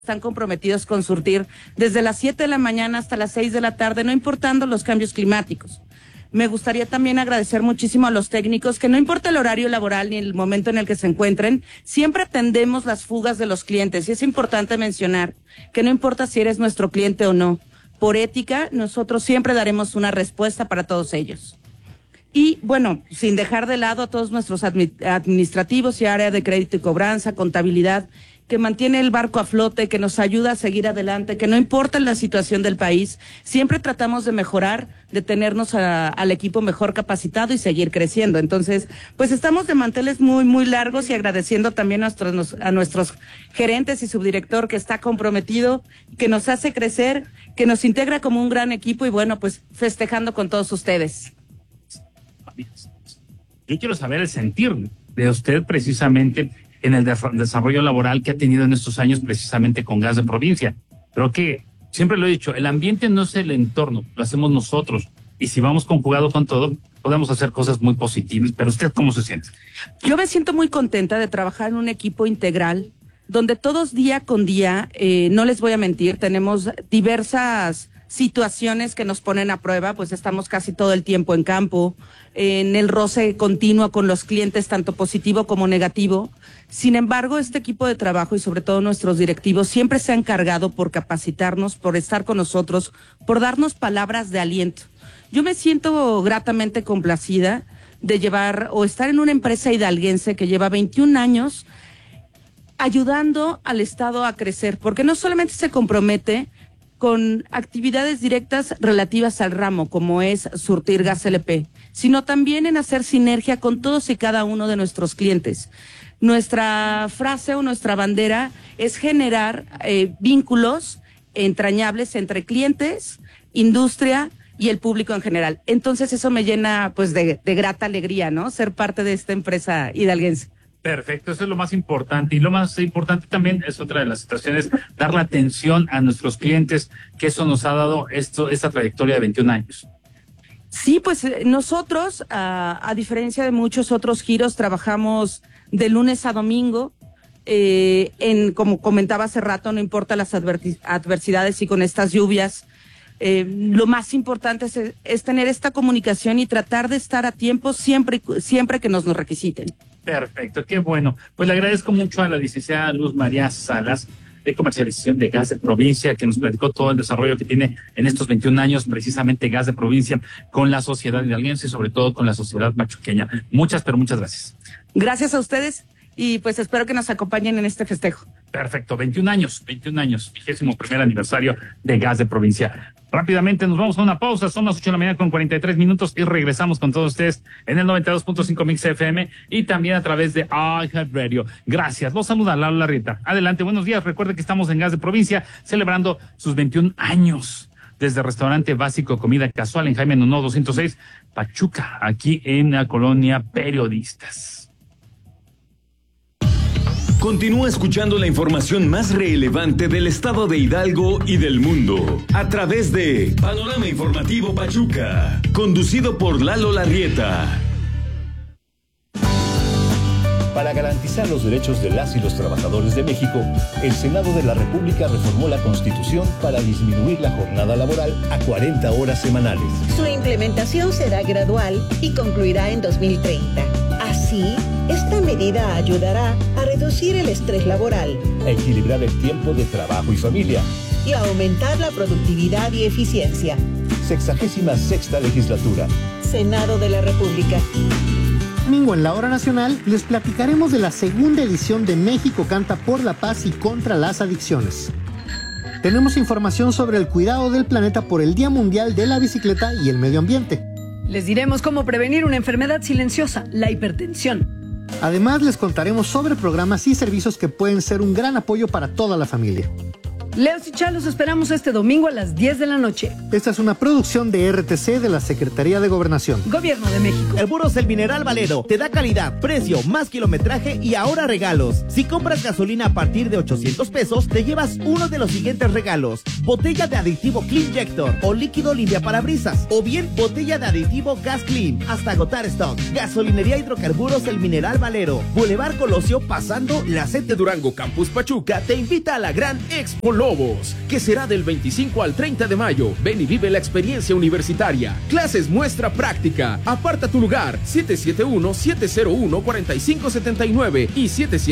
están comprometidos con surtir desde las 7 de la mañana hasta las 6 de la tarde, no importando los cambios climáticos. Me gustaría también agradecer muchísimo a los técnicos que no importa el horario laboral ni el momento en el que se encuentren, siempre atendemos las fugas de los clientes y es importante mencionar que no importa si eres nuestro cliente o no, por ética nosotros siempre daremos una respuesta para todos ellos. Y bueno, sin dejar de lado a todos nuestros administrativos y área de crédito y cobranza, contabilidad, que mantiene el barco a flote, que nos ayuda a seguir adelante, que no importa la situación del país, siempre tratamos de mejorar, de tenernos al equipo mejor capacitado y seguir creciendo. Entonces, pues estamos de manteles muy, muy largos y agradeciendo también a nuestros gerentes y subdirector que está comprometido, que nos hace crecer, que nos integra como un gran equipo y bueno, pues festejando con todos ustedes. Yo quiero saber el sentir de usted precisamente en el desarrollo laboral que ha tenido en estos años precisamente con Gas de Provincia. Creo que, siempre lo he dicho, el ambiente no es el entorno, lo hacemos nosotros. Y si vamos conjugado con todo, podemos hacer cosas muy positivas. Pero ¿usted cómo se siente? Yo me siento muy contenta de trabajar en un equipo integral, donde todos día con día, no les voy a mentir, tenemos diversas situaciones que nos ponen a prueba, pues estamos casi todo el tiempo en campo, en el roce continuo con los clientes, tanto positivo como negativo. Sin embargo, este equipo de trabajo y sobre todo nuestros directivos siempre se ha encargado por capacitarnos, por estar con nosotros, por darnos palabras de aliento. Yo me siento gratamente complacida de llevar o estar en una empresa hidalguense que lleva 21 años ayudando al Estado a crecer, porque no solamente se compromete con actividades directas relativas al ramo, como es surtir gas LP, sino también en hacer sinergia con todos y cada uno de nuestros clientes. Nuestra frase o nuestra bandera es generar vínculos entrañables entre clientes, industria y el público en general. Entonces eso me llena pues de grata alegría, ¿no? Ser parte de esta empresa hidalguense. Perfecto, eso es lo más importante. Y lo más importante también es otra de las situaciones, dar la atención a nuestros clientes, que eso nos ha dado esta trayectoria de 21 años. Sí, pues nosotros, a diferencia de muchos otros giros, trabajamos de lunes a domingo. Como comentaba hace rato, no importa las adversidades y con estas lluvias, lo más importante es tener esta comunicación y tratar de estar a tiempo siempre que nos lo requisiten. Perfecto, qué bueno. Pues le agradezco mucho a la licenciada Luz María Salas, de Comercialización de Gas de Provincia, que nos platicó todo el desarrollo que tiene en estos 21 años, precisamente Gas de Provincia, con la sociedad hidalguense y sobre todo con la sociedad pachuqueña. Muchas, pero muchas gracias. Gracias a ustedes y pues espero que nos acompañen en este festejo. Perfecto, 21 años, 21º aniversario de Gas de Provincia. Rápidamente nos vamos a una pausa, son las 8 de la mañana con 43 minutos y regresamos con todos ustedes en el 92.5 Mix FM y también a través de iHeartRadio. Gracias, los saluda Lalo Larrieta. Adelante, buenos días, recuerde que estamos en Gas de Provincia celebrando sus 21 años desde Restaurante Básico Comida Casual en Jaime Nuno 206, Pachuca, aquí en la colonia Periodistas. Continúa escuchando la información más relevante del estado de Hidalgo y del mundo a través de Panorama Informativo Pachuca, conducido por Lalo Larrieta. Para garantizar los derechos de las y los trabajadores de México, el Senado de la República reformó la Constitución para disminuir la jornada laboral a 40 horas semanales. Su implementación será gradual y concluirá en 2030. Así, esta medida ayudará a reducir el estrés laboral, a equilibrar el tiempo de trabajo y familia y a aumentar la productividad y eficiencia. 66ª legislatura. Senado de la República. Domingo en la Hora Nacional les platicaremos de la segunda edición de México Canta por la Paz y contra las Adicciones. Tenemos información sobre el cuidado del planeta por el Día Mundial de la Bicicleta y el Medio Ambiente. Les diremos cómo prevenir una enfermedad silenciosa, la hipertensión. Además, les contaremos sobre programas y servicios que pueden ser un gran apoyo para toda la familia. Leos y Chá, los esperamos este domingo a las 10 de la noche. Esta es una producción de RTC de la Secretaría de Gobernación. Gobierno de México. Carburos El Mineral Valero te da calidad, precio, más kilometraje y ahora regalos. Si compras gasolina a partir de 800 pesos, te llevas uno de los siguientes regalos: botella de aditivo Cleanjector o líquido limpiaparabrisas, o bien botella de aditivo Gas Clean, hasta agotar stock. Gasolinería Hidrocarburos El Mineral Valero, Boulevard Colosio, pasando la CET de Durango Campus Pachuca, te invita a la gran Expo Lobos, que será del 25 al 30 de mayo. Ven y vive la experiencia universitaria. Clases muestra práctica. Aparta tu lugar. 771-701-4579 y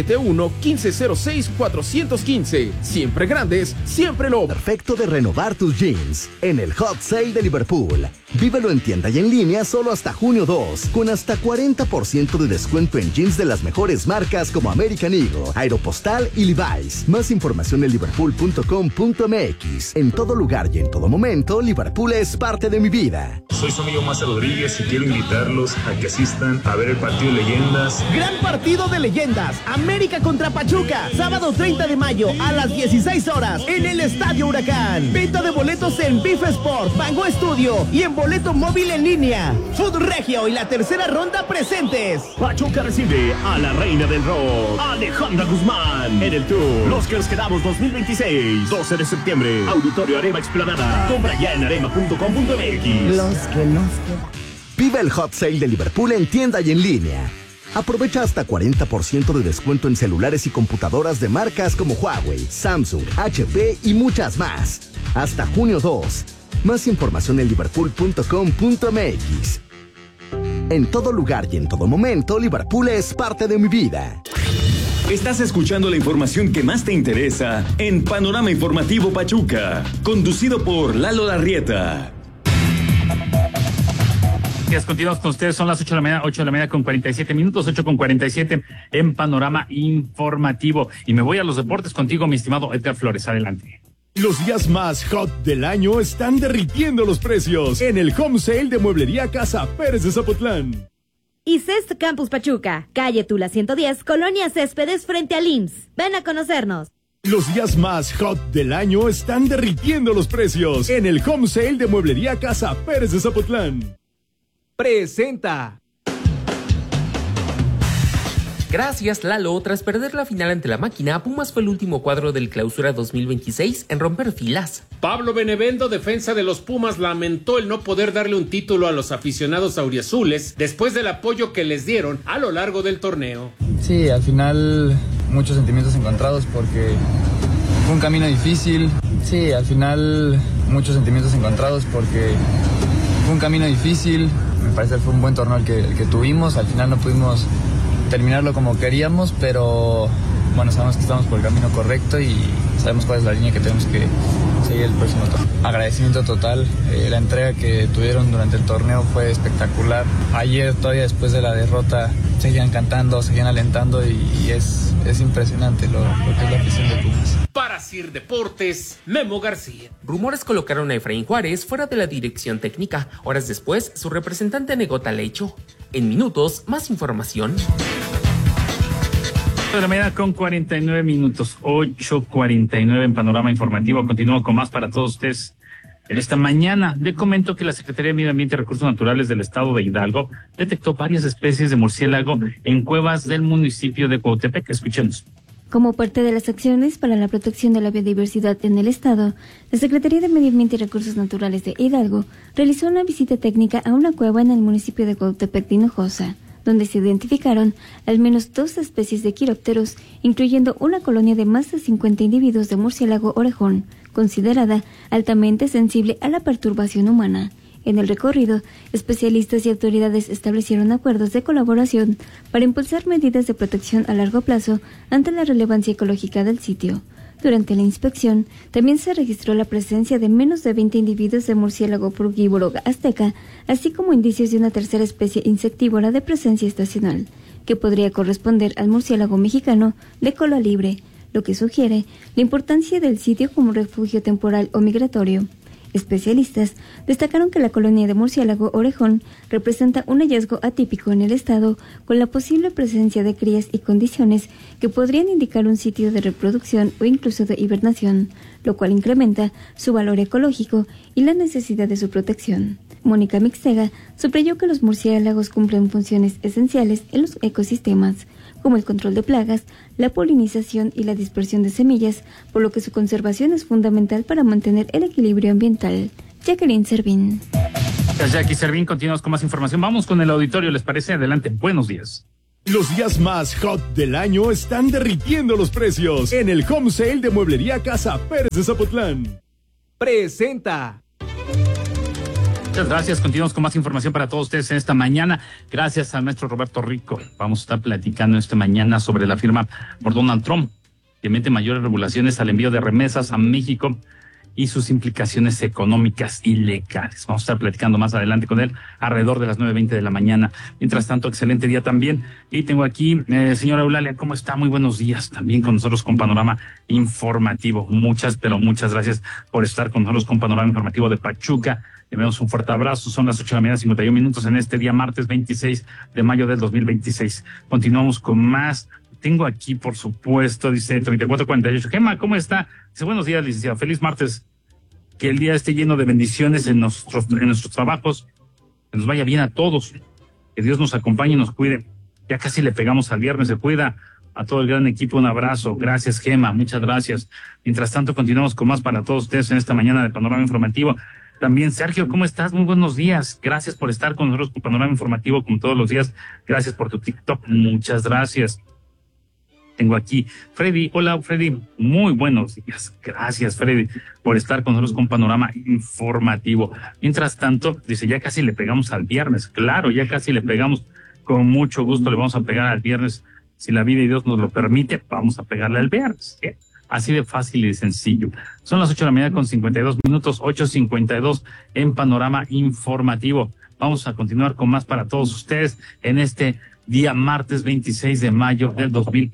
771-1506-415. Siempre grandes, siempre Lobos. Perfecto de renovar tus jeans en el Hot Sale de Liverpool. Vívelo en tienda y en línea solo hasta junio 2, con hasta 40% de descuento en jeans de las mejores marcas como American Eagle, Aeropostal y Levi's. Más información en liverpool.com.mx. En todo lugar y en todo momento, Liverpool es parte de mi vida. Soy su amigo Maza Rodríguez y quiero invitarlos a que asistan a ver el partido de leyendas. Gran partido de leyendas, América contra Pachuca, sábado 30 de mayo a las 16 horas en el Estadio Huracán. Venta de boletos en Bif Sport, Bango Estudio y en boleto móvil en línea. Food Regio y la tercera ronda presentes. Pachuca recibe a la reina del rock, Alejandra Guzmán, en el tour Los que nos quedamos 2026, 12 de septiembre, Auditorio Arema Explanada. Compra ya en arema.com.mx. Los que nos quedan. Vive el Hot Sale de Liverpool en tienda y en línea. Aprovecha hasta 40% de descuento en celulares y computadoras de marcas como Huawei, Samsung, HP y muchas más. Hasta junio 2. Más información en liverpool.com.mx. En todo lugar y en todo momento, Liverpool es parte de mi vida. Estás escuchando la información que más te interesa en Panorama Informativo Pachuca, conducido por Lalo Larrieta. Continuamos con ustedes, son las 8 de la mañana con 47 minutos, 8:47 en Panorama Informativo. Y me voy a los deportes contigo, mi estimado Edgar Flores, adelante. Los días más hot del año están derritiendo los precios en el Home Sale de Mueblería Casa Pérez de Zapotlán. ICEST Campus Pachuca, calle Tula 110, Colonia Céspedes frente al IMSS. Ven a conocernos. Los días más hot del año están derritiendo los precios en el Home Sale de Mueblería Casa Pérez de Zapotlán. Presenta. Gracias, Lalo. Tras perder la final ante la Máquina, Pumas fue el último cuadro del Clausura 2026 en romper filas. Pablo Benevendo, defensa de los Pumas, lamentó el no poder darle un título a los aficionados auriazules después del apoyo que les dieron a lo largo del torneo. Sí, al final muchos sentimientos encontrados porque fue un camino difícil. Sí, al final muchos sentimientos encontrados porque fue un camino difícil. Me parece que fue un buen torneo el que tuvimos. Al final no pudimos terminarlo como queríamos, pero bueno, sabemos que estamos por el camino correcto y sabemos cuál es la línea que tenemos que seguir el próximo torneo. Agradecimiento total, la entrega que tuvieron durante el torneo fue espectacular. Ayer, todavía después de la derrota, seguían cantando, seguían alentando y es impresionante lo que es la afición de Pumas. Para Sir Deportes, Memo García. Rumores colocaron a Efraín Juárez fuera de la dirección técnica. Horas después, su representante negó tal hecho. En minutos, más información. De la mañana con 49 minutos, 8:49 en Panorama Informativo. Continúo con más para todos ustedes. En esta mañana le comento que la Secretaría de Medio Ambiente y Recursos Naturales del Estado de Hidalgo detectó varias especies de murciélago en cuevas del municipio de Cuautepec. Escuchemos. Como parte de las acciones para la protección de la biodiversidad en el Estado, la Secretaría de Medio Ambiente y Recursos Naturales de Hidalgo realizó una visita técnica a una cueva en el municipio de Cuautepec de Hinojosa, donde se identificaron al menos 2 especies de quirópteros, incluyendo una colonia de más de 50 individuos de murciélago orejón, considerada altamente sensible a la perturbación humana. En el recorrido, especialistas y autoridades establecieron acuerdos de colaboración para impulsar medidas de protección a largo plazo ante la relevancia ecológica del sitio. Durante la inspección, también se registró la presencia de menos de 20 individuos de murciélago frugívoro azteca, así como indicios de una tercera especie insectívora de presencia estacional, que podría corresponder al murciélago mexicano de cola libre, lo que sugiere la importancia del sitio como refugio temporal o migratorio. Especialistas destacaron que la colonia de murciélago orejón representa un hallazgo atípico en el estado, con la posible presencia de crías y condiciones que podrían indicar un sitio de reproducción o incluso de hibernación, lo cual incrementa su valor ecológico y la necesidad de su protección. Mónica Mixtega subrayó que los murciélagos cumplen funciones esenciales en los ecosistemas, como el control de plagas, la polinización y la dispersión de semillas, por lo que su conservación es fundamental para mantener el equilibrio ambiental. Jacqueline Servín. Gracias, Jackie Servín. Continuamos con más información. Vamos con el auditorio, ¿les parece? Adelante, buenos días. Los días más hot del año están derritiendo los precios en el Home Sale de Mueblería Casa Pérez de Zapotlán. Presenta. Muchas gracias. Continuamos con más información para todos ustedes en esta mañana. Gracias al maestro Roberto Rico. Vamos a estar platicando esta mañana sobre la firma por Donald Trump, que mete mayores regulaciones al envío de remesas a México y sus implicaciones económicas y legales. Vamos a estar platicando más adelante con él alrededor de las 9:20 de la mañana. Mientras tanto, excelente día también. Y tengo aquí, señora Eulalia, ¿cómo está? Muy buenos días. También con nosotros con Panorama Informativo. Muchas gracias por estar con nosotros con Panorama Informativo de Pachuca. Le enviamos un fuerte abrazo. Son las 8:51 en este día martes 26 de mayo del 2026. Continuamos con más. Tengo aquí, por supuesto, dice 3448. Gema, ¿cómo está? Dice, buenos días, licenciado. Feliz martes. Que el día esté lleno de bendiciones en nuestros trabajos. Que nos vaya bien a todos. Que Dios nos acompañe y nos cuide. Ya casi le pegamos al viernes. Se cuida. A todo el gran equipo, un abrazo. Gracias, Gema. Muchas gracias. Mientras tanto, continuamos con más para todos ustedes en esta mañana de Panorama Informativo. También, Sergio, ¿cómo estás? Muy buenos días. Gracias por estar con nosotros con Panorama Informativo como todos los días. Gracias por tu TikTok. Muchas gracias. Tengo aquí Freddy. Hola, Freddy. Muy buenos días. Gracias, Freddy, por estar con nosotros con Panorama Informativo. Mientras tanto, dice, ya casi le pegamos al viernes. Claro, ya casi le pegamos. Con mucho gusto le vamos a pegar al viernes. Si la vida y Dios nos lo permite, vamos a pegarle al viernes. ¿Sí? Así de fácil y sencillo. Son las 8:52, 8:52 en Panorama Informativo. Vamos a continuar con más para todos ustedes en este día martes 26 de mayo del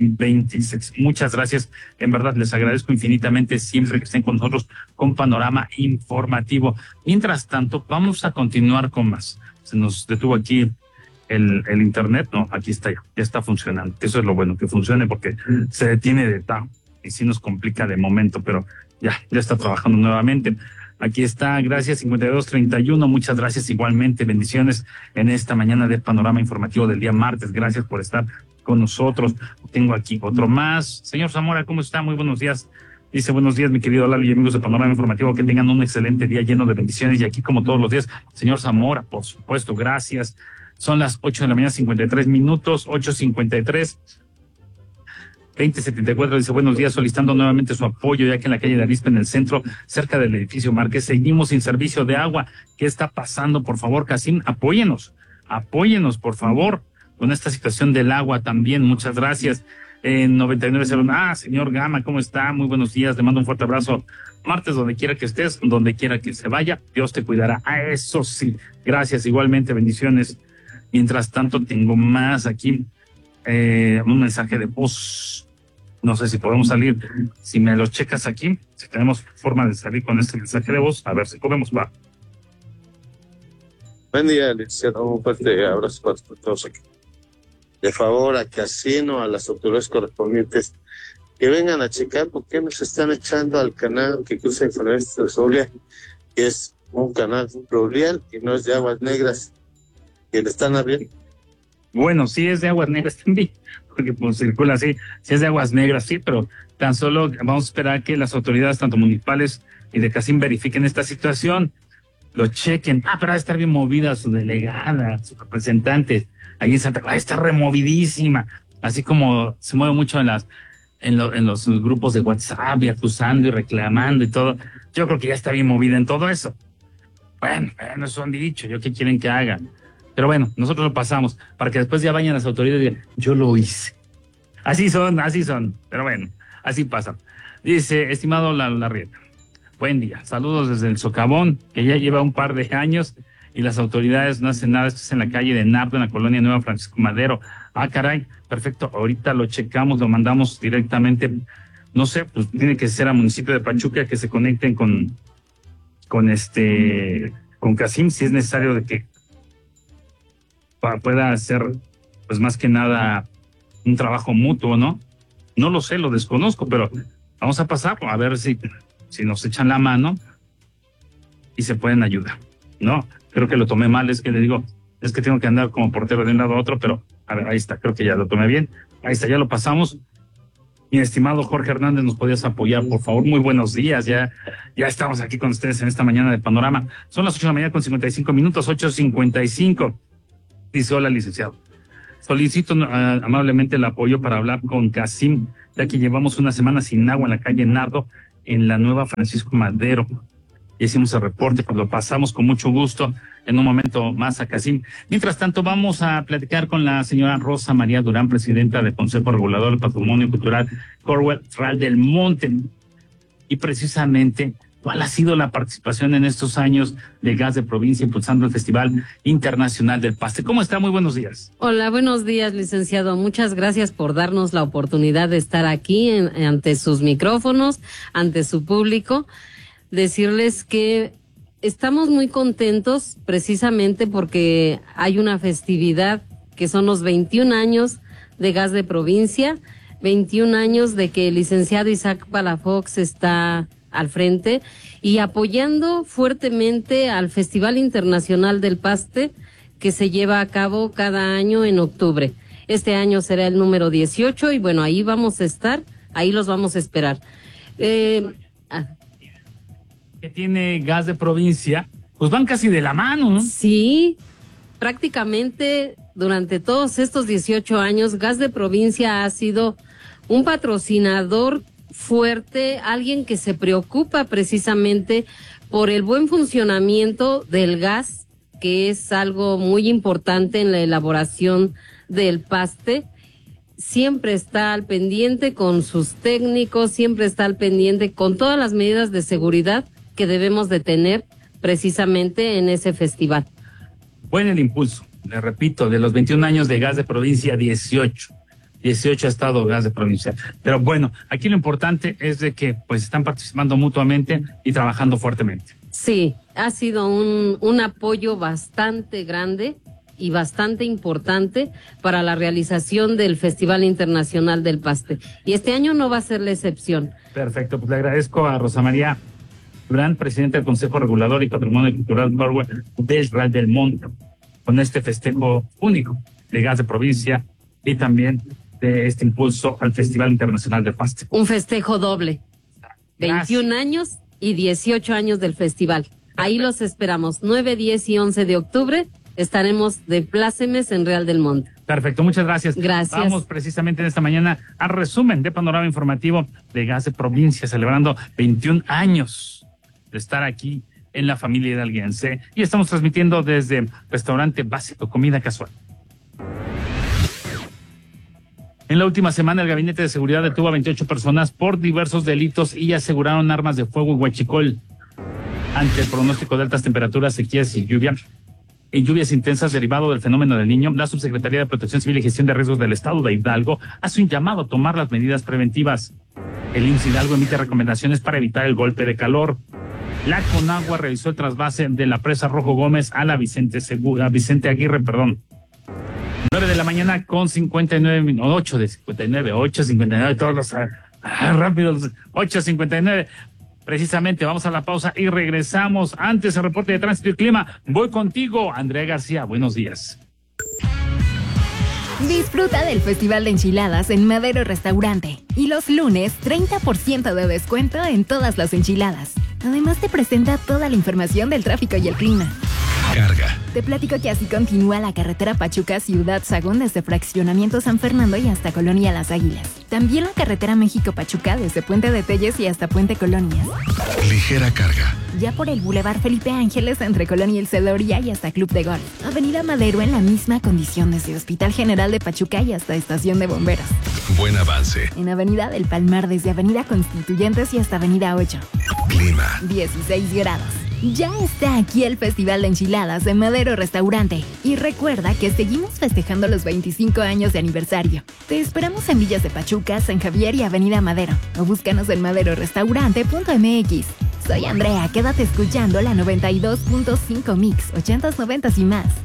2026. Muchas gracias. En verdad, les agradezco infinitamente siempre que estén con nosotros con Panorama Informativo. Mientras tanto, vamos a continuar con más. Se nos detuvo aquí el internet. No, aquí está ya está funcionando. Eso es lo bueno, que funcione, porque se detiene de tajo y sí nos complica de momento, pero ya está trabajando nuevamente. Aquí está, gracias, 5231, muchas gracias igualmente, bendiciones en esta mañana de Panorama Informativo del día martes, gracias por estar con nosotros. Tengo aquí otro más. Señor Zamora, ¿cómo está? Muy buenos días. Dice, buenos días, mi querido Lalo y amigos de Panorama Informativo, que tengan un excelente día lleno de bendiciones, y aquí como todos los días, señor Zamora, por supuesto, gracias. Son las 8:53 a.m, 8:53. 2074 dice, buenos días, solicitando nuevamente su apoyo, ya que en la calle de Arispe, en el centro, cerca del edificio Márquez, seguimos sin servicio de agua. ¿Qué está pasando? Por favor, Casim, apóyenos, por favor, con esta situación del agua también. Muchas gracias. 9901, señor Gama, ¿cómo está? Muy buenos días, le mando un fuerte abrazo. Martes, donde quiera que estés, donde quiera que se vaya, Dios te cuidará. Eso sí, gracias, igualmente, bendiciones. Mientras tanto, tengo más aquí, un mensaje de voz. No sé si podemos salir, si me lo checas aquí, si tenemos forma de salir con este mensaje de voz, a ver si podemos, va. Buen día, licenciado, un fuerte abrazo para todos aquí. De favor a Casino, a las autoridades correspondientes, que vengan a checar por qué nos están echando al canal que cruza Infraeste de Soria, que es un canal pluvial y no es de aguas negras, que le están abriendo. Bueno, sí es de aguas negras también, porque pues circula así, sí es de aguas negras, sí, pero tan solo vamos a esperar que las autoridades, tanto municipales y de Casim, verifiquen esta situación, lo chequen. Pero va a estar bien movida su delegada, su representante, ahí en Santa Clara, está removidísima, así como se mueve mucho en los grupos de WhatsApp, y acusando y reclamando y todo. Yo creo que ya está bien movida en todo eso. Bueno, eso han dicho, ¿yo qué quieren que hagan? Pero bueno, nosotros lo pasamos para que después ya vayan las autoridades y digan, yo lo hice. Así son, pero bueno, así pasa. Dice, estimado Larrieta, buen día, saludos desde el Socavón, que ya lleva un par de años y las autoridades no hacen nada. Esto es en la calle de Nardo, en la colonia Nueva Francisco Madero. Caray, perfecto, ahorita lo checamos, lo mandamos directamente, no sé, pues tiene que ser al municipio de Pachuca, que se conecten con con Casim, si es necesario de que pueda hacer, pues más que nada, un trabajo mutuo, ¿no? No lo sé, lo desconozco, pero vamos a pasar a ver si nos echan la mano y se pueden ayudar, ¿no? Creo que lo tomé mal, es que le digo, es que tengo que andar como portero de un lado a otro, pero a ver, ahí está, creo que ya lo tomé bien. Ahí está, ya lo pasamos. Mi estimado Jorge Hernández, ¿nos podías apoyar, por favor? Muy buenos días, ya estamos aquí con ustedes en esta mañana de Panorama. Son las 8 de la mañana con 55 minutos, 8:55. Dice, hola, licenciado. Solicito amablemente el apoyo para hablar con Casim, ya que llevamos una semana sin agua en la calle Nardo, en la nueva Francisco Madero. Ya hicimos el reporte, pues lo pasamos con mucho gusto en un momento más a Casim. Mientras tanto, vamos a platicar con la señora Rosa María Durán, presidenta del Consejo Regulador del Patrimonio Cultural Corwell Real del Monte. Y precisamente, ¿cuál ha sido la participación en estos años de Gas de Provincia impulsando el Festival Internacional del Paste? ¿Cómo está? Muy buenos días. Hola, buenos días, licenciado. Muchas gracias por darnos la oportunidad de estar aquí ante sus micrófonos, ante su público. Decirles que estamos muy contentos precisamente porque hay una festividad que son los 21 años de Gas de Provincia, 21 años de que el licenciado Isaac Palafox está al frente y apoyando fuertemente al Festival Internacional del Paste que se lleva a cabo cada año en octubre. Este año será el número 18 y bueno, ahí vamos a estar, ahí los vamos a esperar. Que tiene Gas de Provincia, pues van casi de la mano, ¿no? Sí, prácticamente durante todos estos 18 años, Gas de Provincia ha sido un patrocinador fuerte, alguien que se preocupa precisamente por el buen funcionamiento del gas, que es algo muy importante en la elaboración del paste. Siempre está al pendiente con sus técnicos, siempre está al pendiente con todas las medidas de seguridad que debemos de tener precisamente en ese festival. Bueno, el impulso, le repito, de los 21 años de Gas de Provincia, 18 ha estado Gas de Provincia. Pero bueno, aquí lo importante es de que pues están participando mutuamente y trabajando fuertemente. Sí, ha sido un apoyo bastante grande y bastante importante para la realización del Festival Internacional del Paste. Y este año no va a ser la excepción. Perfecto, pues le agradezco a Rosa María Durán, presidente del Consejo Regulador y Patrimonio Cultural del Real del Monte, con este festejo único de Gas de Provincia y también de este impulso al Festival Internacional del Paste. Un festejo doble. 21 años y 18 años del festival. Ahí los esperamos. 9, 10 y 11 de octubre estaremos de plácemes en Real del Monte. Perfecto, muchas gracias. Gracias. Vamos precisamente en esta mañana al resumen de Panorama Informativo de Gas de Provincia, celebrando 21 años de estar aquí en la familia hidalguense. Y estamos transmitiendo desde Restaurante Básico, Comida Casual. En la última semana, el Gabinete de Seguridad detuvo a 28 personas por diversos delitos y aseguraron armas de fuego y huachicol. Ante el pronóstico de altas temperaturas, sequías y lluvias intensas derivado del fenómeno del Niño, la Subsecretaría de Protección Civil y Gestión de Riesgos del Estado de Hidalgo hace un llamado a tomar las medidas preventivas. El IMSS Hidalgo emite recomendaciones para evitar el golpe de calor. La Conagua realizó el trasvase de la presa Rojo Gómez a la Vicente Aguirre, 9 de la mañana con 59 minutos, 8 de 59, 8:59, todos los rápidos, 8:59. Precisamente vamos a la pausa y regresamos. Antes el reporte de tránsito y clima. Voy contigo, Andrea García. Buenos días. Disfruta del Festival de Enchiladas en Madero Restaurante. Y los lunes, 30% de descuento en todas las enchiladas. Además te presenta toda la información del tráfico y el clima. Carga. Te platico que así continúa la carretera Pachuca Ciudad Sagún desde Fraccionamiento San Fernando y hasta Colonia Las Águilas. También la carretera México-Pachuca desde Puente de Telles y hasta Puente Colonias. Ligera carga. Ya por el Boulevard Felipe Ángeles entre Colonia El Celoria y hasta Club de Golf. Avenida Madero en la misma condición desde Hospital General de Pachuca y hasta Estación de Bomberos. Buen avance. En Avenida del Palmar desde Avenida Constituyentes y hasta Avenida 8. Clima. 16 grados. Ya está aquí el Festival de Enchiladas de Madero Restaurante. Y recuerda que seguimos festejando los 25 años de aniversario. Te esperamos en Villas de Pachuca, San Javier y Avenida Madero. O búscanos en maderorestaurante.mx. Soy Andrea, quédate escuchando la 92.5 Mix, 80s, 90s y más.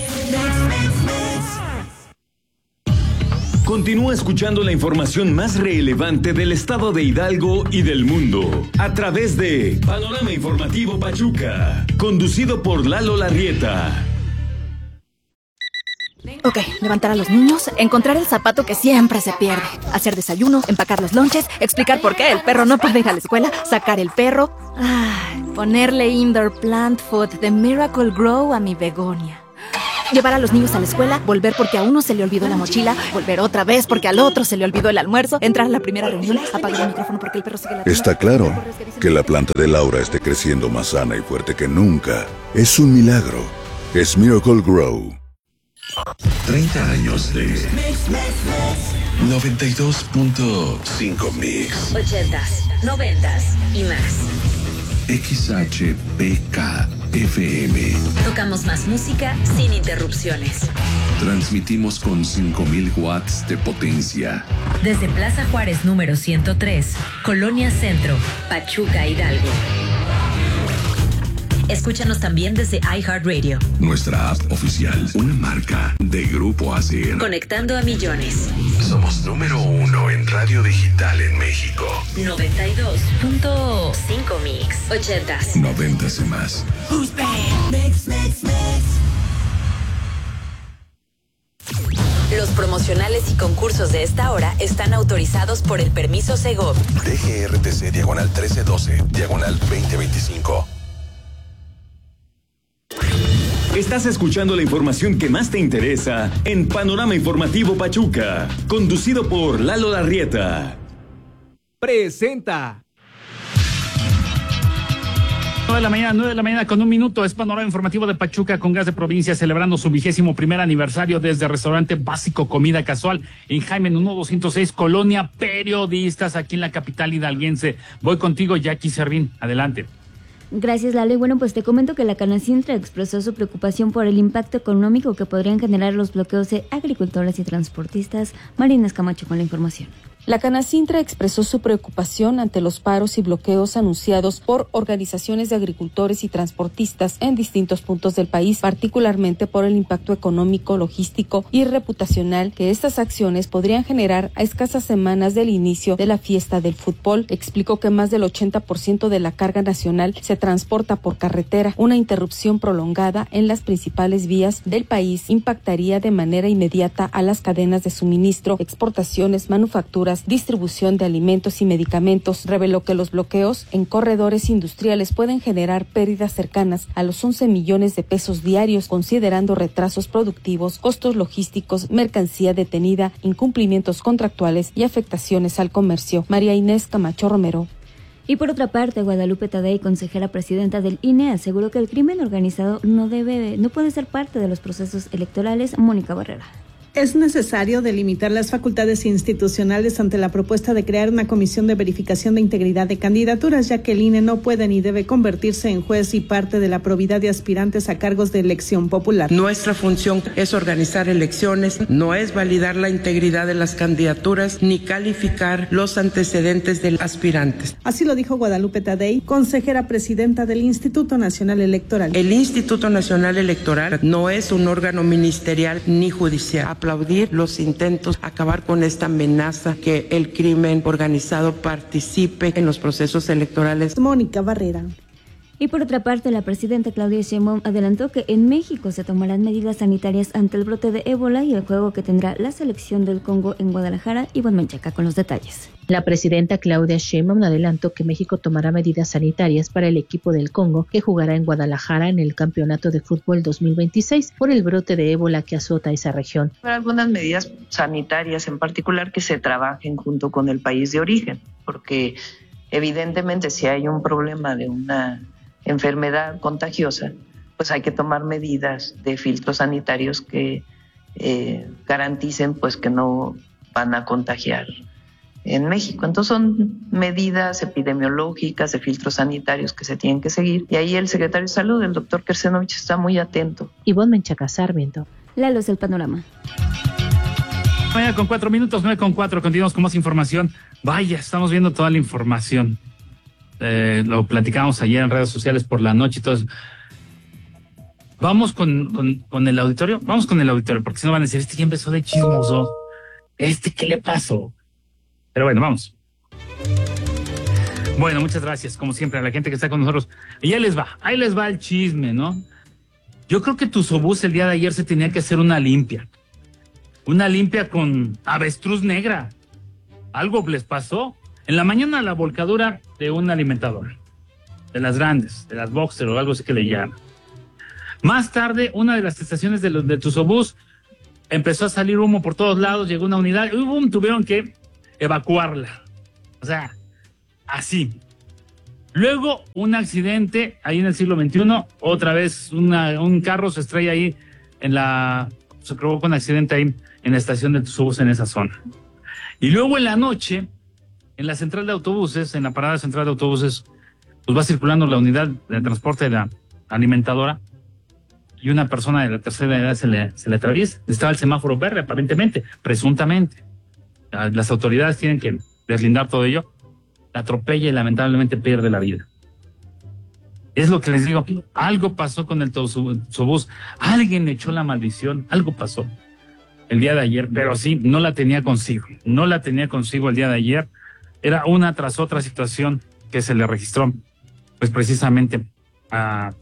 Continúa escuchando la información más relevante del estado de Hidalgo y del mundo a través de Panorama Informativo Pachuca, conducido por Lalo Larrieta. Ok, levantar a los niños, encontrar el zapato que siempre se pierde, hacer desayuno, empacar los lonches, explicar por qué el perro no puede ir a la escuela, sacar el perro, ponerle indoor plant food de Miracle Grow a mi begonia. Llevar a los niños a la escuela, volver porque a uno se le olvidó la mochila, volver otra vez porque al otro se le olvidó el almuerzo, entrar a la primera reunión, apagar el micrófono porque el perro sigue la... Está claro que la planta de Laura esté creciendo más sana y fuerte que nunca. Es un milagro. Es Miracle Grow. 30 años de 92.5 Mix. 80s, 90s y más. XHPK FM. Tocamos más música sin interrupciones. Transmitimos con 5000 watts de potencia. Desde Plaza Juárez número 103, Colonia Centro, Pachuca, Hidalgo. Escúchanos también desde iHeartRadio. Nuestra app oficial, una marca de Grupo ASER. Conectando a millones. Somos número 1 en radio digital en México. 92.5 Mix. 80s. 90s y más. Los promocionales y concursos de esta hora están autorizados por el permiso Segov. DGRTC diagonal 1312, diagonal 2025. Estás escuchando la información que más te interesa en Panorama Informativo Pachuca, conducido por Lalo Larrieta. Presenta. 9 de la mañana con un minuto. Es Panorama Informativo de Pachuca con Gas de Provincia, celebrando su 21º aniversario desde Restaurante Básico Comida Casual en Jaime Nuno 206, Colonia Periodistas, aquí en la capital hidalguense. Voy contigo, Jackie Servín. Adelante. Gracias, Lalo. Y bueno, pues te comento que la Canacintra expresó su preocupación por el impacto económico que podrían generar los bloqueos de agricultores y transportistas. Marina Escamacho con la información. La Canacintra expresó su preocupación ante los paros y bloqueos anunciados por organizaciones de agricultores y transportistas en distintos puntos del país, particularmente por el impacto económico, logístico y reputacional que estas acciones podrían generar a escasas semanas del inicio de la fiesta del fútbol. Explicó que más del 80% de la carga nacional se transporta por carretera. Una interrupción prolongada en las principales vías del país impactaría de manera inmediata a las cadenas de suministro, exportaciones, manufacturas, distribución de alimentos y medicamentos. Reveló que los bloqueos en corredores industriales pueden generar pérdidas cercanas a los 11 millones de pesos diarios, considerando retrasos productivos, costos logísticos, mercancía detenida, incumplimientos contractuales y afectaciones al comercio. María Inés Camacho Romero. Y por otra parte, Guadalupe Tadei, consejera presidenta del INE, aseguró que el crimen organizado no puede ser parte de los procesos electorales. Mónica Barrera. Es necesario delimitar las facultades institucionales ante la propuesta de crear una comisión de verificación de integridad de candidaturas, ya que el INE no puede ni debe convertirse en juez y parte de la probidad de aspirantes a cargos de elección popular. Nuestra función es organizar elecciones, no es validar la integridad de las candidaturas ni calificar los antecedentes de aspirantes. Así lo dijo Guadalupe Tadei, consejera presidenta del Instituto Nacional Electoral. El Instituto Nacional Electoral no es un órgano ministerial ni judicial. Aplaudir los intentos, acabar con esta amenaza que el crimen organizado participe en los procesos electorales. Mónica Barrera. Y por otra parte, la presidenta Claudia Sheinbaum adelantó que en México se tomarán medidas sanitarias ante el brote de ébola y el juego que tendrá la selección del Congo en Guadalajara. Ivonne Menchaca con los detalles. La presidenta Claudia Sheinbaum adelantó que México tomará medidas sanitarias para el equipo del Congo que jugará en Guadalajara en el Campeonato de Fútbol 2026 por el brote de ébola que azota esa región. Habrá algunas medidas sanitarias en particular que se trabajen junto con el país de origen, porque evidentemente si hay un problema de una enfermedad contagiosa, pues hay que tomar medidas de filtros sanitarios que garanticen pues que no van a contagiar en México. Entonces son medidas epidemiológicas de filtros sanitarios que se tienen que seguir y ahí el secretario de Salud, el doctor Kersenovich, está muy atento. Ivonne Menchaca, Sarmiento. Lalo es el panorama. Mañana con 4 minutos, 9:04, continuamos con más información. Vaya, estamos viendo toda la información. lo platicamos ayer en redes sociales por la noche y todo eso. Vamos con el auditorio, porque si no van a decir, este ya empezó de chismoso, ¿qué le pasó? Pero bueno, vamos. Bueno, muchas gracias, como siempre, a la gente que está con nosotros. Y ahí les va el chisme, ¿no? Yo creo que Tuzobús el día de ayer se tenía que hacer una limpia con avestruz negra. Algo les pasó. En la mañana la volcadura de un alimentador, de las grandes, de las Boxer o algo así que le llaman. Más tarde, una de las estaciones de Tuzobús empezó a salir humo por todos lados, llegó una unidad y tuvieron que evacuarla. O sea, así. Luego, un accidente ahí en el siglo XXI, otra vez un carro se estrella ahí se provocó un accidente ahí en la estación de Tuzobús en esa zona. Y luego en la noche, en la central de autobuses, en la parada central de autobuses, pues va circulando la unidad de transporte de la alimentadora y una persona de la tercera edad se le atraviesa. Estaba el semáforo verde, aparentemente, presuntamente. Las autoridades tienen que deslindar todo ello. La atropella y lamentablemente pierde la vida. Es lo que les digo. Algo pasó con el Tuzobús. Alguien echó la maldición. Algo pasó el día de ayer, pero sí, no la tenía consigo. No la tenía consigo el día de ayer. Era una tras otra situación que se le registró, pues precisamente a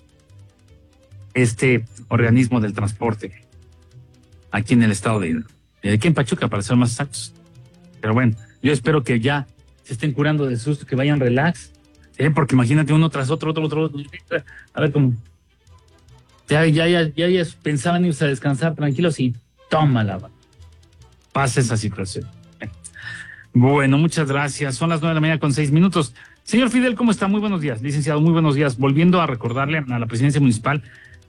este organismo del transporte aquí en el estado de Hidalgo. Aquí en Pachuca, para ser más exactos. Pero bueno, yo espero que ya se estén curando de susto, que vayan relax. Porque imagínate uno tras otro. A ver cómo. Ya pensaban irse a descansar tranquilos y tómala. Pasa esa situación. Bueno, muchas gracias. Son las 9:06 a.m. Señor Fidel, ¿cómo está? Muy buenos días, licenciado, muy buenos días. Volviendo a recordarle a la presidencia municipal,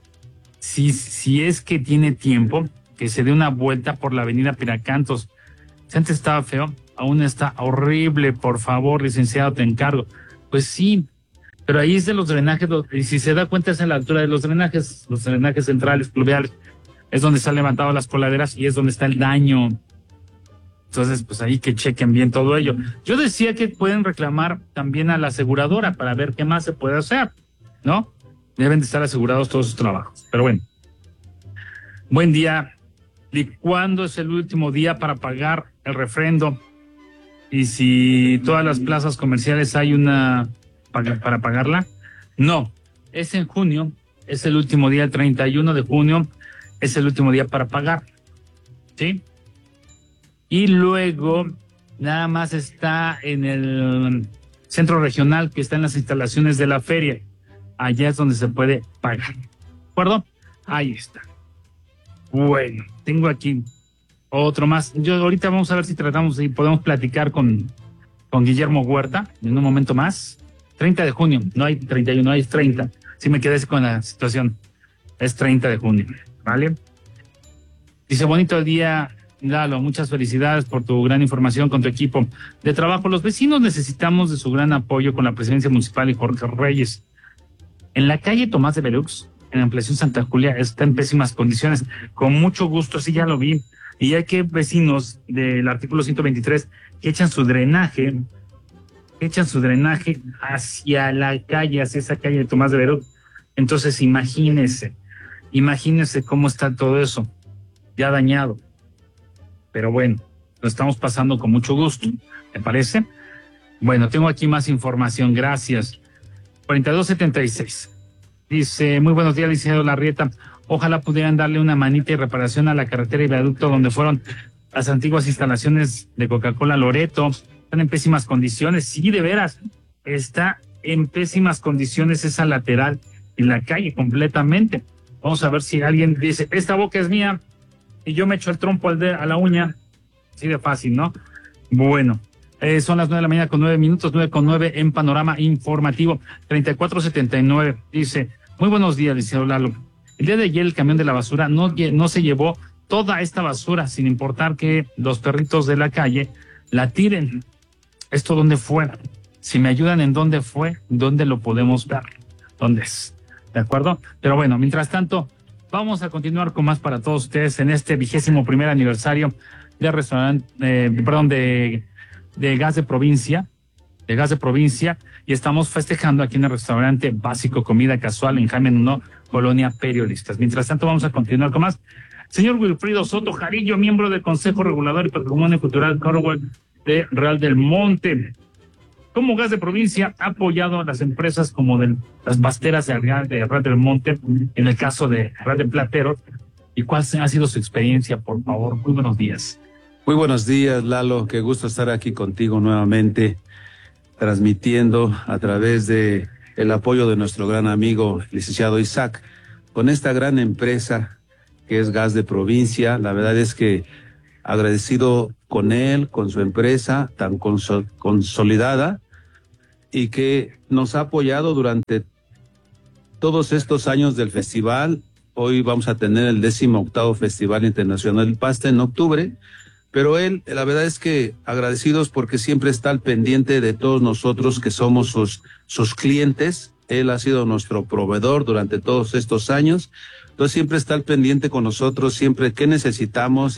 si es que tiene tiempo, que se dé una vuelta por la avenida Piracantos. Si antes estaba feo, aún está horrible. Por favor, licenciado, te encargo. Pues sí, pero ahí es de los drenajes, y si se da cuenta es en la altura de los drenajes centrales, pluviales, es donde están levantadas las coladeras y es donde está el daño. Entonces, pues ahí que chequen bien todo ello. Yo decía que pueden reclamar también a la aseguradora para ver qué más se puede hacer, ¿no? Deben de estar asegurados todos sus trabajos. Pero bueno. Buen día. ¿Y cuándo es el último día para pagar el refrendo? Y si todas las plazas comerciales hay una para pagarla. No, es en junio, es el último día, el 31 de junio, es el último día para pagar. ¿Sí? Y luego nada más está en el centro regional, que está en las instalaciones de la feria. Allá es donde se puede pagar. ¿De acuerdo? Ahí está. Bueno, tengo aquí otro más. Yo ahorita vamos a ver si podemos platicar con Guillermo Huerta en un momento más. 30 de junio, no hay 31, hay 30. Sí me quedé con la situación. Es 30 de junio, ¿vale? Dice, bonito día, Lalo, muchas felicidades por tu gran información con tu equipo de trabajo. Los vecinos necesitamos de su gran apoyo con la presidencia municipal y Jorge Reyes. En la calle Tomás de Velux, en la ampliación Santa Julia, está en pésimas condiciones. Con mucho gusto, sí, ya lo vi. Y hay que vecinos del artículo 123 que echan su drenaje hacia la calle, hacia esa calle de Tomás de Velux. Entonces, imagínense cómo está todo eso, ya dañado. Pero bueno, lo estamos pasando con mucho gusto, ¿me parece? Bueno, tengo aquí más información, gracias. 4276. Dice, muy buenos días, licenciado Larrieta. Ojalá pudieran darle una manita y reparación a la carretera y viaducto donde fueron las antiguas instalaciones de Coca-Cola Loreto. Están en pésimas condiciones. Sí, de veras, está en pésimas condiciones esa lateral en la calle completamente. Vamos a ver si alguien dice, esta boca es mía y yo me echo el trompo a la uña. Así de fácil, ¿no? Bueno. Son las 9:09 a.m, 9:09 en Panorama Informativo. 3479 dice, muy buenos días, licenciado Lalo. El día de ayer el camión de la basura no se llevó toda esta basura, sin importar que los perritos de la calle la tiren. ¿Esto dónde fue? Si me ayudan en dónde fue, dónde lo podemos ver, dónde es. ¿De acuerdo? Pero bueno, mientras tanto, vamos a continuar con más para todos ustedes en este 21º aniversario de restaurante, de Gas de Provincia. de Gas de Provincia y estamos festejando aquí en el restaurante Básico Comida Casual en Jaime Nuno, Colonia Periodistas. Mientras tanto, vamos a continuar con más. Señor Wilfrido Soto Jarillo, miembro del Consejo Regulador y Patrimonio Cultural Corwell de Real del Monte. ¿Cómo Gas de Provincia ha apoyado a las empresas como de las pasteras de Real del Monte, en el caso de Real de Plateros? ¿Y cuál ha sido su experiencia, por favor? Muy buenos días. Muy buenos días, Lalo. Qué gusto estar aquí contigo nuevamente, transmitiendo a través de el apoyo de nuestro gran amigo, el licenciado Isaac, con esta gran empresa que es Gas de Provincia. La verdad es que agradecido con él, con su empresa tan consolidada y que nos ha apoyado durante todos estos años del festival. Hoy vamos a tener el 18º Festival Internacional del Paste en octubre, pero él, la verdad es que agradecidos porque siempre está al pendiente de todos nosotros que somos sus clientes. Él ha sido nuestro proveedor durante todos estos años. Entonces siempre está al pendiente con nosotros, siempre que necesitamos,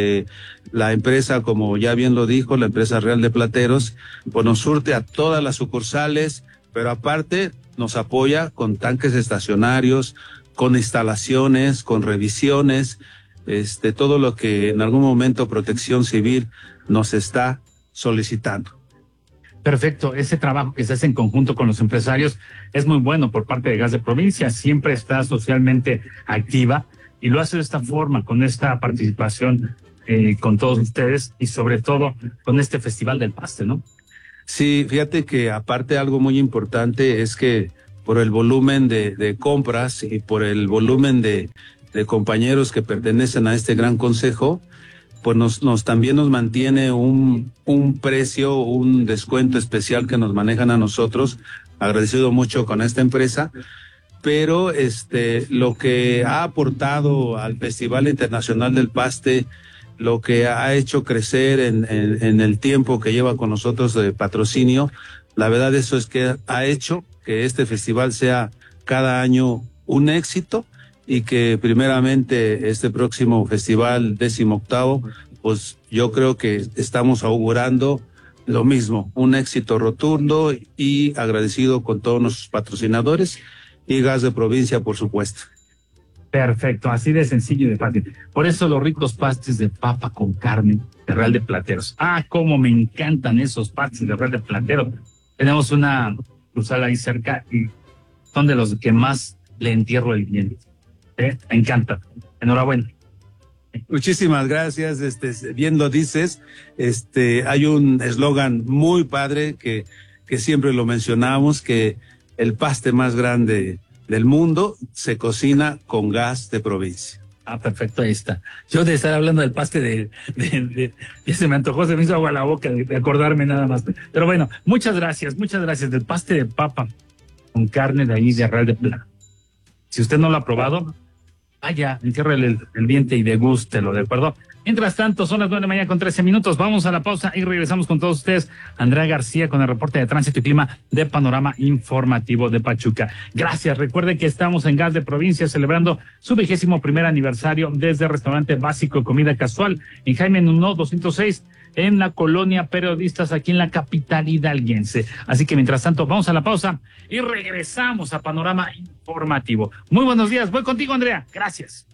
la empresa, como ya bien lo dijo, la empresa Real de Plateros, pues nos surte a todas las sucursales, pero aparte nos apoya con tanques estacionarios, con instalaciones, con revisiones, todo lo que en algún momento Protección Civil nos está solicitando. Perfecto, ese trabajo que se hace en conjunto con los empresarios es muy bueno por parte de Gas de Provincia, siempre está socialmente activa y lo hace de esta forma, con esta participación con todos ustedes y sobre todo con este Festival del Paste, ¿no? Sí, fíjate que aparte algo muy importante es que por el volumen de compras y por el volumen de compañeros que pertenecen a este gran consejo, pues también nos mantiene un precio, un descuento especial que nos manejan a nosotros. Agradecido mucho con esta empresa, pero lo que ha aportado al Festival Internacional del Paste, lo que ha hecho crecer en el tiempo que lleva con nosotros de patrocinio, la verdad eso es que ha hecho que este festival sea cada año un éxito y que primeramente este próximo festival 18º, pues yo creo que estamos augurando lo mismo, un éxito rotundo y agradecido con todos nuestros patrocinadores y Gas de Provincia, por supuesto. Perfecto, así de sencillo y de fácil. Por eso los ricos pastes de papa con carne de Real de Plateros. Ah, cómo me encantan esos pastes de Real de Plateros. Tenemos una cruzada ahí cerca y son de los que más le entierro el diente. Me encanta. Enhorabuena. Muchísimas gracias. Bien lo dices. Hay un eslogan muy padre que siempre lo mencionamos, que el paste más grande del mundo se cocina con Gas de Provincia. Ah, perfecto, ahí está. Yo de estar hablando del paste ya se me antojó, se me hizo agua a la boca de acordarme nada más. Pero bueno, muchas gracias, del paste de papa con carne de ahí de Real de Plata. Si usted no lo ha probado, vaya, entierre el diente y degústelo, ¿de acuerdo? Mientras tanto, son las 9:13 a.m. Vamos a la pausa y regresamos con todos ustedes. Andrea García con el reporte de tránsito y clima de Panorama Informativo de Pachuca. Gracias. Recuerden que estamos en Gas de Provincia celebrando su 21º aniversario desde el restaurante Básico Comida Casual en Jaime Nuno 206 en la Colonia Periodistas aquí en la capital hidalguense. Así que mientras tanto, vamos a la pausa y regresamos a Panorama Informativo. Muy buenos días. Voy contigo, Andrea. Gracias.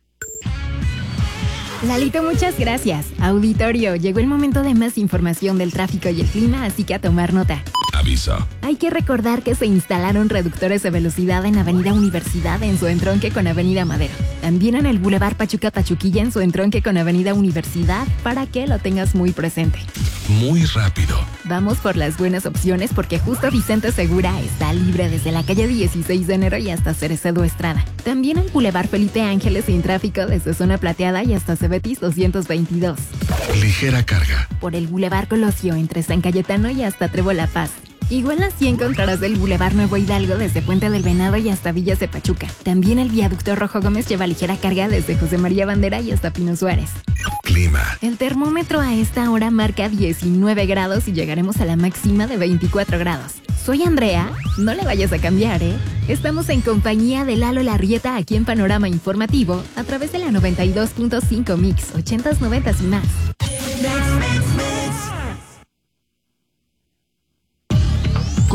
Lalito, muchas gracias. Auditorio, llegó el momento de más información del tráfico y el clima, así que a tomar nota. Aviso. Hay que recordar que se instalaron reductores de velocidad en Avenida Universidad en su entronque con Avenida Madero. También en el Boulevard Pachuca-Tachuquilla en su entronque con Avenida Universidad, para que lo tengas muy presente. Muy rápido. Vamos por las buenas opciones porque justo Vicente Segura está libre desde la calle 16 de enero y hasta Cerecedo Estrada. También el Boulevard Felipe Ángeles sin tráfico desde Zona Plateada y hasta Cebetis 222. Ligera carga. Por el Boulevard Colosio entre San Cayetano y hasta Trevo La Paz. Igual así encontrarás el Boulevard Nuevo Hidalgo desde Puente del Venado y hasta Villas de Pachuca. También el Viaducto Rojo Gómez lleva ligera carga desde José María Bandera y hasta Pino Suárez. Clima. El termómetro a esta hora marca 19 grados y llegaremos a la máxima de 24 grados. Soy Andrea, no le vayas a cambiar, ¿eh? Estamos en compañía de Lalo Larrieta aquí en Panorama Informativo a través de la 92.5 Mix, 80s, 90s y más.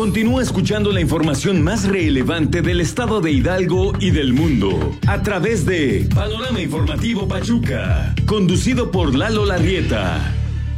Continúa escuchando la información más relevante del estado de Hidalgo y del mundo a través de Panorama Informativo Pachuca, conducido por Lalo Larrieta.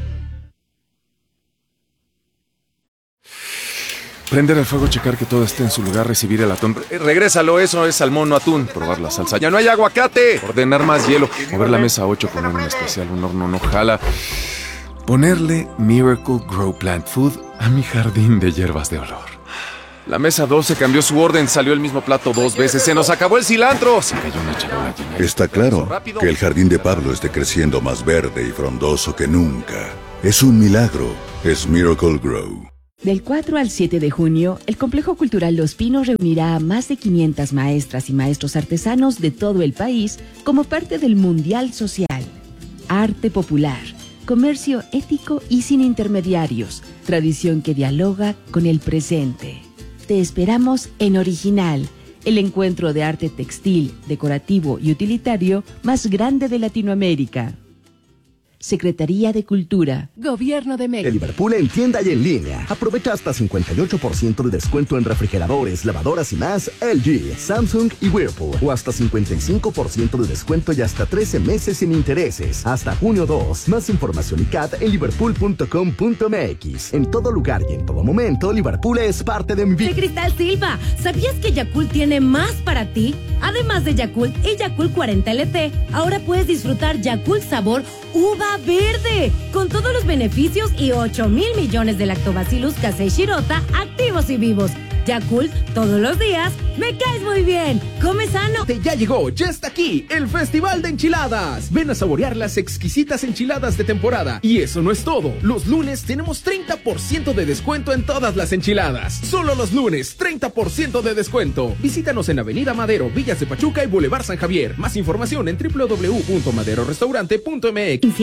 Prender el fuego, checar que todo esté en su lugar, recibir el atún. Regrésalo, eso es salmón, no atún. Probar la salsa. ¡Ya no hay aguacate! Ordenar más hielo. Mover la mesa 8, poner un especial, un horno no jala. Ponerle Miracle Grow Plant Food a mi jardín de hierbas de olor. La mesa 12 cambió su orden, salió el mismo plato 2 veces. ¡Se nos acabó el cilantro! Se cayó una charola llena. Está claro que el jardín de Pablo esté creciendo más verde y frondoso que nunca. Es un milagro. Es Miracle Grow. Del 4 al 7 de junio, el Complejo Cultural Los Pinos reunirá a más de 500 maestras y maestros artesanos de todo el país como parte del Mundial Social. Arte popular, comercio ético y sin intermediarios, tradición que dialoga con el presente. Te esperamos en Original, el encuentro de arte textil, decorativo y utilitario más grande de Latinoamérica. Secretaría de Cultura, Gobierno de México. En Liverpool en tienda y en línea. Aprovecha hasta 58% de descuento en refrigeradores, lavadoras y más LG, Samsung y Whirlpool. O hasta 55% de descuento y hasta 13 meses sin intereses. Hasta junio 2. Más información y CAT en liverpool.com.mx. En todo lugar y en todo momento, Liverpool es parte de mi vida. De Cristal Silva, ¿sabías que Yakult tiene más para ti? Además de Yakult y Yakult 40 LT, ahora puedes disfrutar Yakult sabor uva verde, con todos los beneficios y 8,000 millones de lactobacillus casei shirota activos y vivos. Yakult, todos los días, me caes muy bien. Come sano. Ya llegó, ya está aquí, el Festival de Enchiladas. Ven a saborear las exquisitas enchiladas de temporada. Y eso no es todo. Los lunes tenemos 30% de descuento en todas las enchiladas. Solo los lunes, 30% de descuento. Visítanos en Avenida Madero, Villas de Pachuca y Boulevard San Javier. Más información en www.maderorestaurante.mx.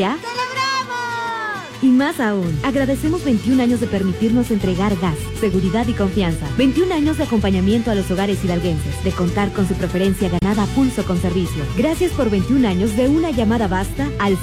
Y más aún, agradecemos 21 años de permitirnos entregar gas, seguridad y confianza. 21 años de acompañamiento a los hogares hidalguenses, de contar con su preferencia ganada a pulso con servicio. Gracias por 21 años de una llamada basta al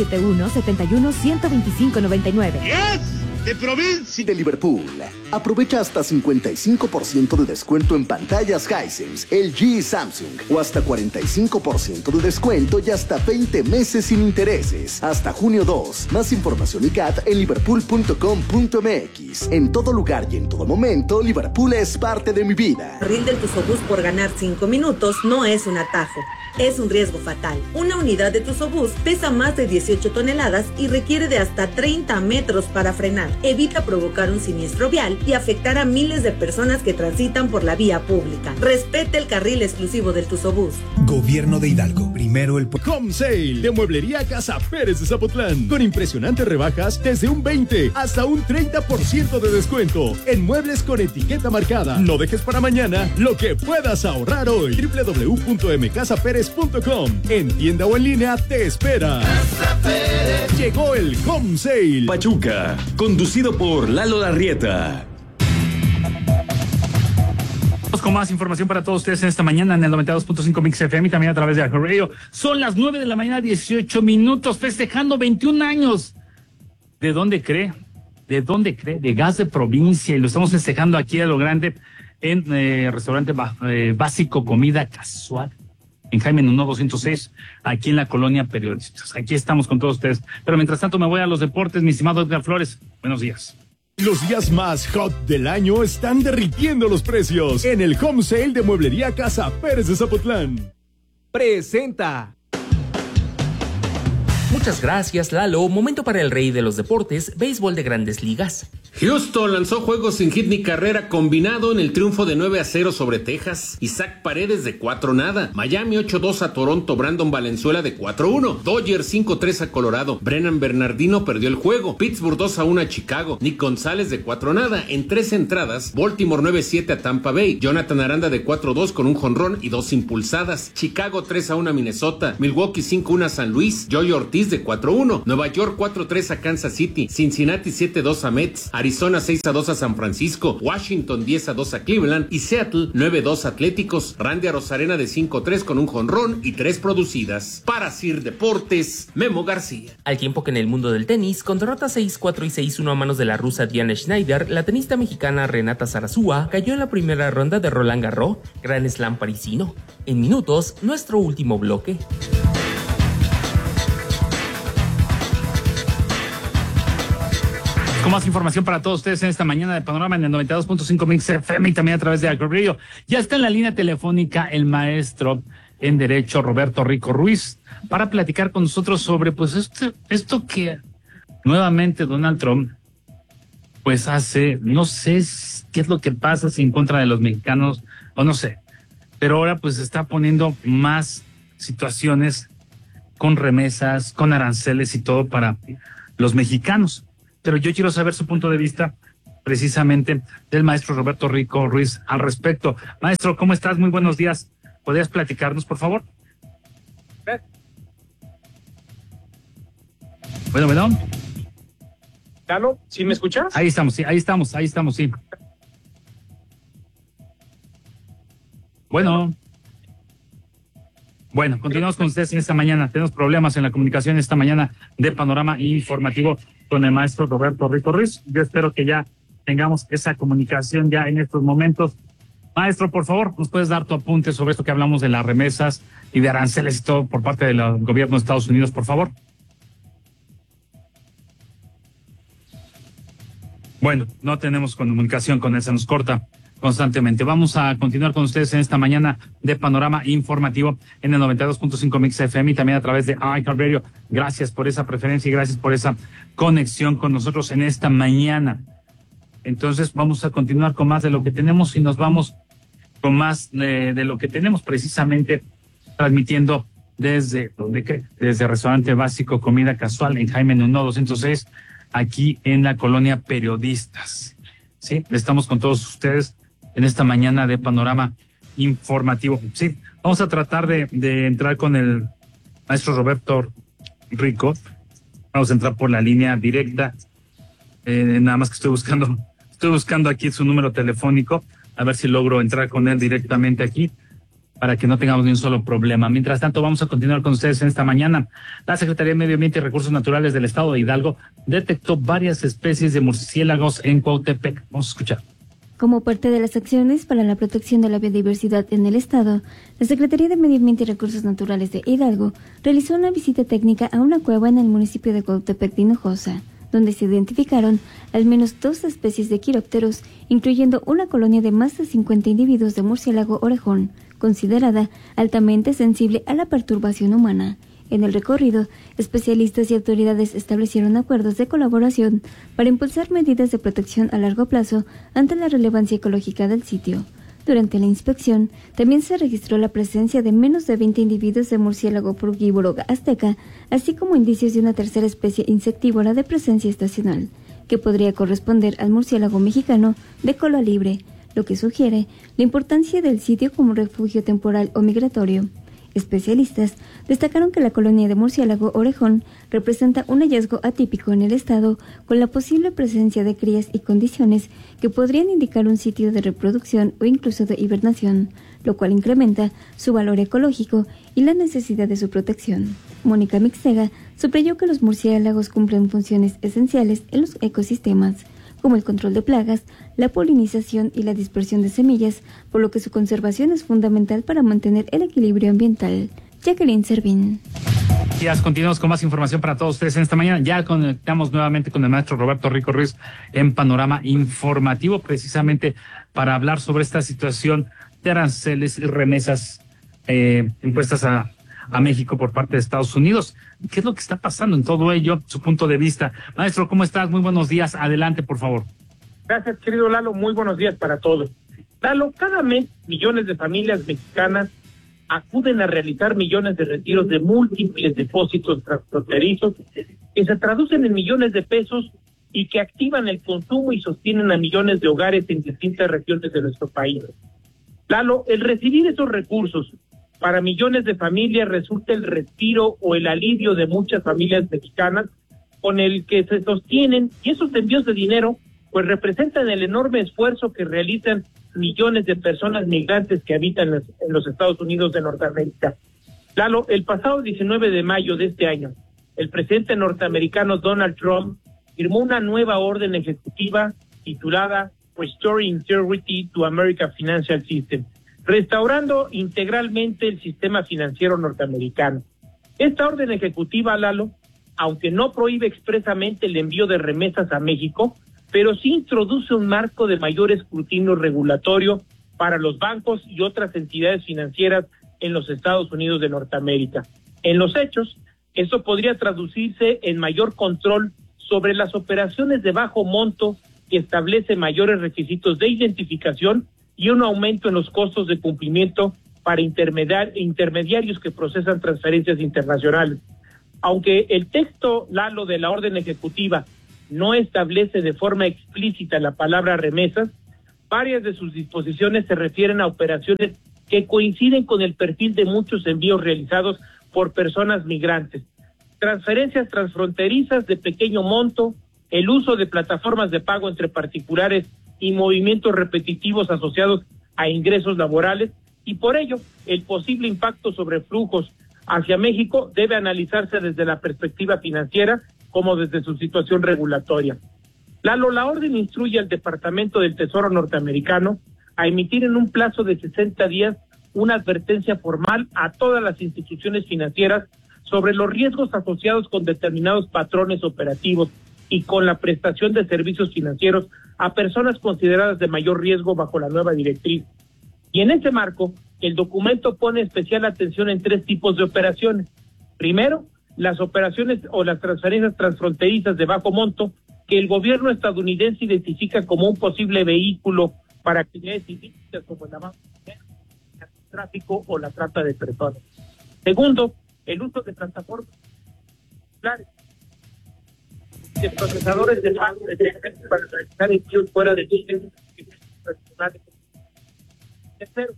771-71-125-99. ¡Yes! De provincia de Liverpool. Aprovecha hasta 55% de descuento en pantallas Hisense, LG y Samsung. O hasta 45% de descuento y hasta 20 meses sin intereses. Hasta junio 2. Más información y CAT en liverpool.com.mx. En todo lugar y en todo momento, Liverpool es parte de mi vida. El carril del Tusobús por ganar 5 minutos no es un atajo. Es un riesgo fatal. Una unidad de Tusobús pesa más de 18 toneladas y requiere de hasta 30 metros para frenar. Evita provocar un siniestro vial y afectar a miles de personas que transitan por la vía pública. Respete el carril exclusivo del Tusobús. Gobierno de Hidalgo. Primero el Home Sale de Mueblería Casa Pérez de Zapotlán. Con impresionantes rebajas desde un 20 hasta un 30% de descuento en muebles con etiqueta marcada. No dejes para mañana lo que puedas ahorrar hoy. www.mcasaperez.com. En tienda o en línea te espera. Llegó el Home Sale. Pachuca, conducido por Lalo Larrieta. Con más información para todos ustedes en esta mañana en el 92.5 Mix FM y también a través de Ajo Radio. Son las 9 de la mañana, 18 minutos, festejando 21 años. ¿De dónde cree? ¿De dónde cree? De Gas de Provincia. Y lo estamos festejando aquí a lo grande en restaurante básico Comida Casual. En Jaime Nuno 206, aquí en la colonia Periodistas. Aquí estamos con todos ustedes. Pero mientras tanto me voy a los deportes, mi estimado Edgar Flores. Buenos días. Los días más hot del año están derritiendo los precios en el Home Sale de Mueblería Casa Pérez de Zapotlán. Presenta. Muchas gracias, Lalo. Momento para el rey de los deportes, béisbol de Grandes Ligas. Houston lanzó juegos sin hit ni carrera combinado en el triunfo de 9-0 sobre Texas. Isaac Paredes de 4-0. Miami 8-2 a Toronto. Brandon Valenzuela de 4-1. Dodgers 5-3 a Colorado. Brennan Bernardino perdió el juego. Pittsburgh 2-1 a Chicago. Nick González de 4-0. En 3 entradas, Baltimore 9-7 a Tampa Bay. Jonathan Aranda de 4-2 con un jonrón y 2 impulsadas. Chicago 3-1 a Minnesota. Milwaukee 5-1 a San Luis. Joey Ortiz de 4-1. Nueva York 4-3 a Kansas City. Cincinnati 7-2 a Mets. Arizona 6-2 a San Francisco, Washington 10-2 a Cleveland y Seattle 9-2 Atléticos. Randy Arozarena de 5-3 con un jonrón y 3 producidas. Para Sir Deportes, Memo García. Al tiempo que en el mundo del tenis, con derrota 6-4 y 6-1 a manos de la rusa Diana Schneider, la tenista mexicana Renata Zarazúa cayó en la primera ronda de Roland Garros, Grand Slam parisino. En minutos, nuestro último bloque. Con más información para todos ustedes en esta mañana de Panorama en el 92.5 Mix FM y también a través de iHeartRadio. Ya está en la línea telefónica el maestro en Derecho Roberto Rico Ruiz para platicar con nosotros sobre pues esto que nuevamente Donald Trump pues hace, no sé qué es lo que pasa si en contra de los mexicanos o no sé, pero ahora pues está poniendo más situaciones con remesas, con aranceles y todo para los mexicanos. Pero yo quiero saber su punto de vista precisamente del maestro Roberto Rico Ruiz al respecto. Maestro, ¿cómo estás? Muy buenos días. ¿Podrías platicarnos, por favor? Bueno. ¿Carlos? ¿Sí me escuchas? Ahí estamos, sí. Bueno, continuamos con ustedes en esta mañana. Tenemos problemas en la comunicación esta mañana de Panorama Informativo con el maestro Roberto Rico Ruiz. Yo espero que ya tengamos esa comunicación ya en estos momentos. Maestro, por favor, ¿nos puedes dar tu apunte sobre esto que hablamos de las remesas y de aranceles y todo por parte del gobierno de Estados Unidos, por favor? Bueno, no tenemos comunicación con él, se nos corta constantemente. Vamos a continuar con ustedes en esta mañana de Panorama Informativo en el 92.5 Mix FM y también a través de iHeartRadio. Gracias por esa preferencia y gracias por esa conexión con nosotros en esta mañana. Entonces vamos a continuar con más de lo que tenemos y nos vamos con más de lo que tenemos precisamente transmitiendo desde Restaurante Básico Comida Casual en Jaime Nuno 206 aquí en la colonia Periodistas. Sí, estamos con todos ustedes en esta mañana de Panorama Informativo. Sí, vamos a tratar de entrar con el maestro Roberto Rico. Vamos a entrar por la línea directa. Nada más que estoy buscando aquí su número telefónico, a ver si logro entrar con él directamente aquí para que no tengamos ni un solo problema. Mientras tanto, vamos a continuar con ustedes en esta mañana. La Secretaría de Medio Ambiente y Recursos Naturales del Estado de Hidalgo detectó varias especies de murciélagos en Cuautepec. Vamos a escuchar. Como parte de las acciones para la protección de la biodiversidad en el Estado, la Secretaría de Medio Ambiente y Recursos Naturales de Hidalgo realizó una visita técnica a una cueva en el municipio de Cuautepec de Hinojosa, donde se identificaron al menos 2 especies de quirópteros, incluyendo una colonia de más de 50 individuos de murciélago orejón, considerada altamente sensible a la perturbación humana. En el recorrido, especialistas y autoridades establecieron acuerdos de colaboración para impulsar medidas de protección a largo plazo ante la relevancia ecológica del sitio. Durante la inspección, también se registró la presencia de menos de 20 individuos de murciélago frugívoro azteca, así como indicios de una tercera especie insectívora de presencia estacional, que podría corresponder al murciélago mexicano de cola libre, lo que sugiere la importancia del sitio como refugio temporal o migratorio. Especialistas destacaron que la colonia de murciélago orejón representa un hallazgo atípico en el estado, con la posible presencia de crías y condiciones que podrían indicar un sitio de reproducción o incluso de hibernación, lo cual incrementa su valor ecológico y la necesidad de su protección. Mónica Mixtega subrayó que los murciélagos cumplen funciones esenciales en los ecosistemas, como el control de plagas, la polinización y la dispersión de semillas, por lo que su conservación es fundamental para mantener el equilibrio ambiental. Jacqueline Servín. Ya continuamos con más información para todos ustedes en esta mañana. Ya conectamos nuevamente con el maestro Roberto Rico Ruiz en Panorama Informativo, precisamente para hablar sobre esta situación de aranceles y remesas impuestas a México por parte de Estados Unidos. ¿Qué es lo que está pasando en todo ello? Su punto de vista. Maestro, ¿cómo estás? Muy buenos días. Adelante, por favor. Gracias, querido Lalo. Muy buenos días para todos. Lalo, cada mes millones de familias mexicanas acuden a realizar millones de retiros de múltiples depósitos transfronterizos que se traducen en millones de pesos y que activan el consumo y sostienen a millones de hogares en distintas regiones de nuestro país. Lalo, el recibir esos recursos para millones de familias resulta el respiro o el alivio de muchas familias mexicanas con el que se sostienen, y esos envíos de dinero pues representan el enorme esfuerzo que realizan millones de personas migrantes que habitan en los Estados Unidos de Norteamérica. Lalo, el pasado 19 de mayo de este año, el presidente norteamericano Donald Trump firmó una nueva orden ejecutiva titulada Restoring Integrity to American Financial System, restaurando integralmente el sistema financiero norteamericano. Esta orden ejecutiva, Lalo, aunque no prohíbe expresamente el envío de remesas a México, pero sí introduce un marco de mayor escrutinio regulatorio para los bancos y otras entidades financieras en los Estados Unidos de Norteamérica. En los hechos, eso podría traducirse en mayor control sobre las operaciones de bajo monto, que establece mayores requisitos de identificación y un aumento en los costos de cumplimiento para intermediarios que procesan transferencias internacionales. Aunque el texto, Lalo, de la orden ejecutiva no establece de forma explícita la palabra remesas, varias de sus disposiciones se refieren a operaciones que coinciden con el perfil de muchos envíos realizados por personas migrantes, transferencias transfronterizas de pequeño monto, el uso de plataformas de pago entre particulares y movimientos repetitivos asociados a ingresos laborales, y por ello el posible impacto sobre flujos hacia México debe analizarse desde la perspectiva financiera como desde su situación regulatoria. Lalo, la orden instruye al Departamento del Tesoro norteamericano a emitir en un plazo de 60 días una advertencia formal a todas las instituciones financieras sobre los riesgos asociados con determinados patrones operativos y con la prestación de servicios financieros a personas consideradas de mayor riesgo bajo la nueva directriz. Y en ese marco, el documento pone especial atención en 3 tipos de operaciones. Primero, las operaciones o las transferencias transfronterizas de bajo monto que el gobierno estadounidense identifica como un posible vehículo para actividades ilícitas como el lavado de dinero, el tráfico o la trata de personas. Segundo, el uso de plataformas de procesadores de pago para realizar envíos fuera de líneas personales. Tercero,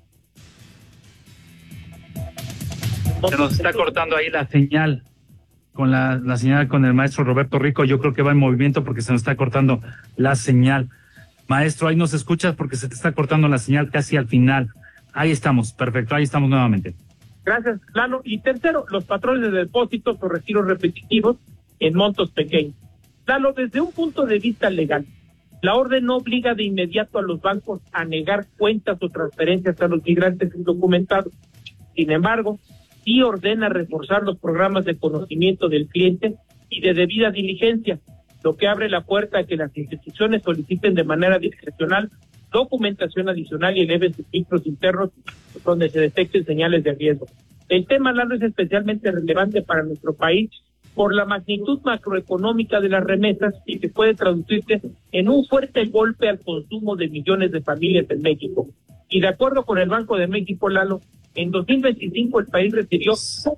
se nos está cortando ahí la señal con la señal con el maestro Roberto Rico. Yo creo que va en movimiento porque se nos está cortando la señal. Maestro, ahí nos escuchas porque se te está cortando la señal casi al final. Ahí estamos, perfecto, ahí estamos nuevamente. Gracias, Lalo. Y tercero, los patrones de depósitos o retiros repetitivos en montos pequeños. Lalo, desde un punto de vista legal, la orden no obliga de inmediato a los bancos a negar cuentas o transferencias a los migrantes indocumentados. Sin embargo, sí ordena reforzar los programas de conocimiento del cliente y de debida diligencia, lo que abre la puerta a que las instituciones soliciten de manera discrecional documentación adicional y eleven sus filtros internos donde se detecten señales de riesgo. El tema, Lalo, es especialmente relevante para nuestro país por la magnitud macroeconómica de las remesas y que puede traducirse en un fuerte golpe al consumo de millones de familias en México. Y de acuerdo con el Banco de México, Lalo, en 2025 el país recibió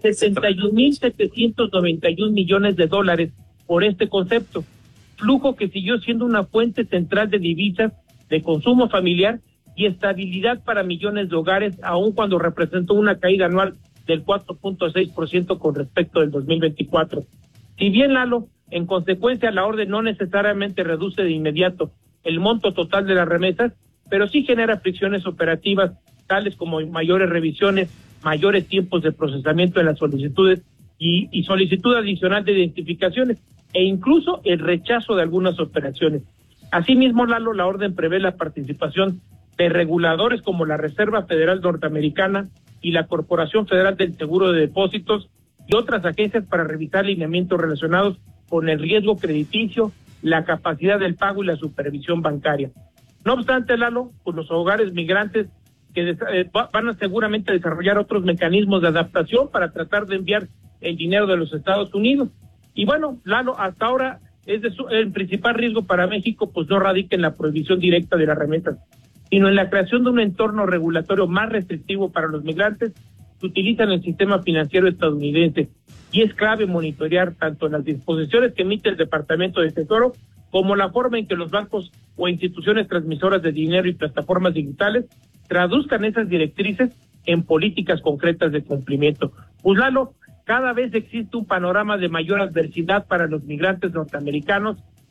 61.791 millones de dólares por este concepto, flujo que siguió siendo una fuente central de divisas, de consumo familiar y estabilidad para millones de hogares, aun cuando representó una caída anual del 4.6% con respecto del 2024. Si bien, Lalo, en consecuencia la orden no necesariamente reduce de inmediato el monto total de las remesas, pero sí genera fricciones operativas tales como mayores revisiones, mayores tiempos de procesamiento de las solicitudes y solicitud adicional de identificaciones e incluso el rechazo de algunas operaciones. Asimismo, Lalo, la orden prevé la participación de reguladores como la Reserva Federal Norteamericana y la Corporación Federal del Seguro de Depósitos y otras agencias para revisar lineamientos relacionados con el riesgo crediticio, la capacidad del pago y la supervisión bancaria. No obstante, Lalo, pues los hogares migrantes que van a seguramente desarrollar otros mecanismos de adaptación para tratar de enviar el dinero de los Estados Unidos. Y bueno, Lalo, hasta ahora el principal riesgo para México pues no radica en la prohibición directa de las remesas, sino en la creación de un entorno regulatorio más restrictivo para los migrantes que utilizan el sistema financiero estadounidense. Y es clave monitorear tanto las disposiciones que emite el Departamento de Tesoro como la forma en que los bancos o instituciones transmisoras de dinero y plataformas digitales traduzcan esas directrices en políticas concretas de cumplimiento. Pues Lalo, cada vez existe un panorama de mayor adversidad para los migrantes norteamericanos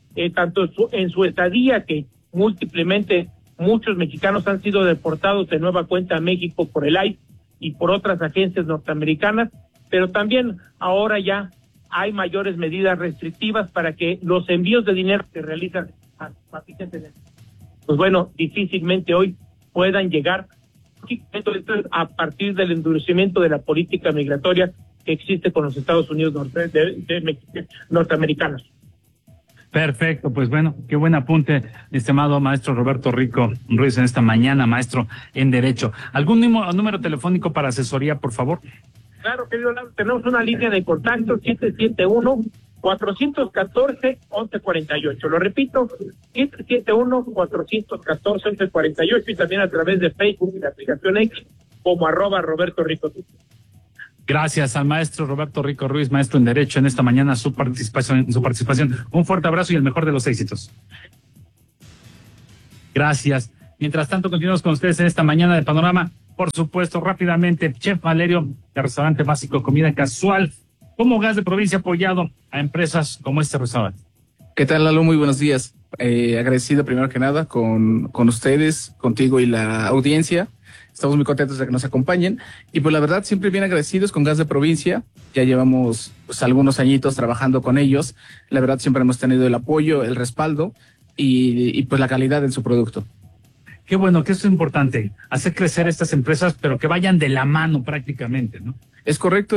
tanto en su estadía, que múltiplemente muchos mexicanos han sido deportados de nueva cuenta a México por el ICE y por otras agencias norteamericanas, pero también ahora ya hay mayores medidas restrictivas para que los envíos de dinero que realizan a pacientes, pues bueno, difícilmente hoy puedan llegar a partir del endurecimiento de la política migratoria que existe con los Estados Unidos norteamericanos. Perfecto, pues bueno, qué buen apunte, estimado maestro Roberto Rico Ruiz, en esta mañana, maestro en Derecho. ¿Algún número telefónico para asesoría, por favor? Claro, querido Lalo, tenemos una línea de contacto 771-414-1148. Lo repito, 771-414-1148 y también a través de Facebook y la aplicación X como @Roberto Rico. Gracias al maestro Roberto Rico Ruiz, maestro en Derecho, en esta mañana su participación. Un fuerte abrazo y el mejor de los éxitos. Gracias. Mientras tanto, continuamos con ustedes en esta mañana de Panorama. Por supuesto, rápidamente, Chef Valerio, de Restaurante Básico Comida Casual, como Gas de Provincia apoyado a empresas como este restaurante. ¿Qué tal, Lalo? Muy buenos días. Agradecido primero que nada con ustedes, contigo y la audiencia. Estamos muy contentos de que nos acompañen y pues la verdad siempre bien agradecidos con Gas de Provincia. Ya llevamos pues algunos añitos trabajando con ellos. La verdad siempre hemos tenido el apoyo, el respaldo y pues la calidad en su producto. Qué bueno, que eso es importante, hacer crecer estas empresas, pero que vayan de la mano prácticamente, ¿no? Es correcto.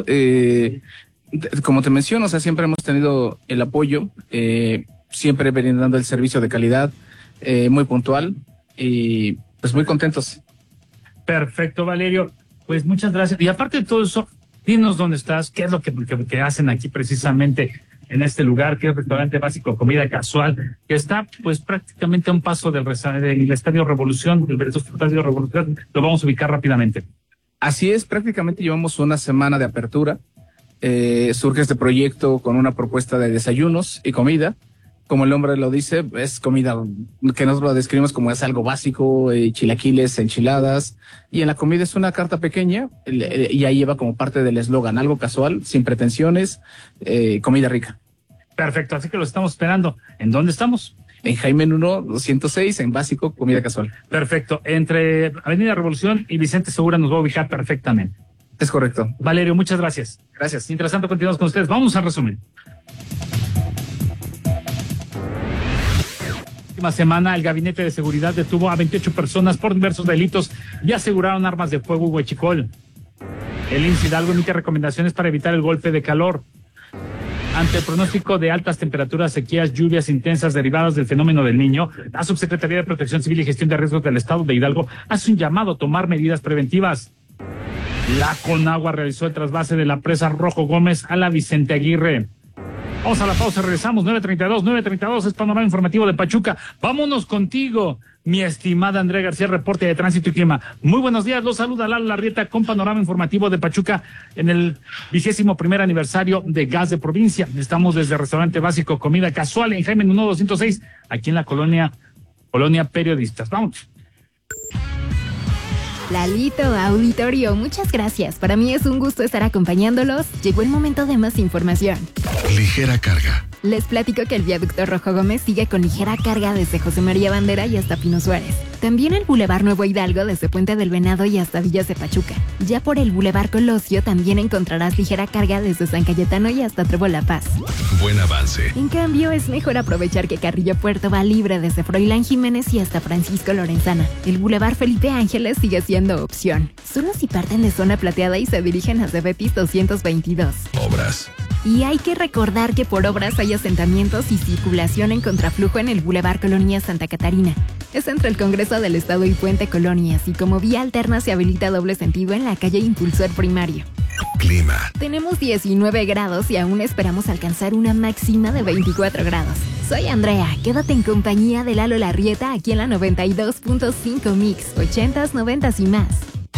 Como te menciono, o sea, siempre hemos tenido el apoyo, siempre brindando el servicio de calidad, muy puntual y pues muy contentos. Perfecto, Valerio. Pues muchas gracias. Y aparte de todo eso, dinos dónde estás, qué es lo que hacen aquí precisamente en este lugar, que es Restaurante Básico Comida Casual, que está pues prácticamente a un paso del Estadio Revolución, del Estadio Revolución. Lo vamos a ubicar rápidamente. Así es, prácticamente llevamos una semana de apertura. Surge este proyecto con una propuesta de desayunos y comida. Como el nombre lo dice, es comida que nosotros lo describimos como es algo básico, chilaquiles, enchiladas, y en la comida es una carta pequeña, y ahí lleva como parte del eslogan, algo casual, sin pretensiones, comida rica. Perfecto, así que lo estamos esperando. ¿En dónde estamos? En Jaime 1, 206, en Básico, Comida Casual. Perfecto, entre Avenida Revolución y Vicente Segura nos va a ubicar perfectamente. Es correcto. Valerio, muchas gracias. Gracias. Mientras tanto, continuamos con ustedes. Vamos al resumen. Última semana, el Gabinete de Seguridad detuvo a 28 personas por diversos delitos y aseguraron armas de fuego y huachicol. El IMSS Hidalgo emite recomendaciones para evitar el golpe de calor. Ante el pronóstico de altas temperaturas, sequías, lluvias intensas derivadas del fenómeno del Niño, la Subsecretaría de Protección Civil y Gestión de Riesgos del Estado de Hidalgo hace un llamado a tomar medidas preventivas. La Conagua realizó el trasvase de la presa Rojo Gómez a la Vicente Aguirre. Vamos a la pausa, regresamos, 9:32 es Panorama Informativo de Pachuca. Vámonos contigo, mi estimada Andrea García, reporte de Tránsito y Clima. Muy buenos días, los saluda Lalo Larrieta con Panorama Informativo de Pachuca en el 21º aniversario de Gas de Provincia. Estamos desde Restaurante Básico Comida Casual en Jaime 1, 206, aquí en la colonia Periodistas. Vamos. Lalito, auditorio, muchas gracias. Para mí es un gusto estar acompañándolos. Llegó el momento de más información. Ligera carga. Les platico que el viaducto Rojo Gómez sigue con ligera carga desde José María Bandera y hasta Pino Suárez. También el Boulevard Nuevo Hidalgo desde Puente del Venado y hasta Villas de Pachuca. Ya por el Boulevard Colosio también encontrarás ligera carga desde San Cayetano y hasta Trevo La Paz. Buen avance. En cambio, es mejor aprovechar que Carrillo Puerto va libre desde Froilán Jiménez y hasta Francisco Lorenzana. El Boulevard Felipe Ángeles sigue siendo opción. Solo si parten de Zona Plateada y se dirigen hacia Betis 222. Obras. Y hay que recordar que por obras hay asentamientos y circulación en contraflujo en el Boulevard Colonia Santa Catarina. Es entre el Congreso del Estado y Puente Colonias, y como vía alterna se habilita doble sentido en la calle Impulsor Primario. Clima. Tenemos 19 grados y aún esperamos alcanzar una máxima de 24 grados. Soy Andrea, quédate en compañía de Lalo Larrieta aquí en la 92.5 Mix, 80s, 90s y más.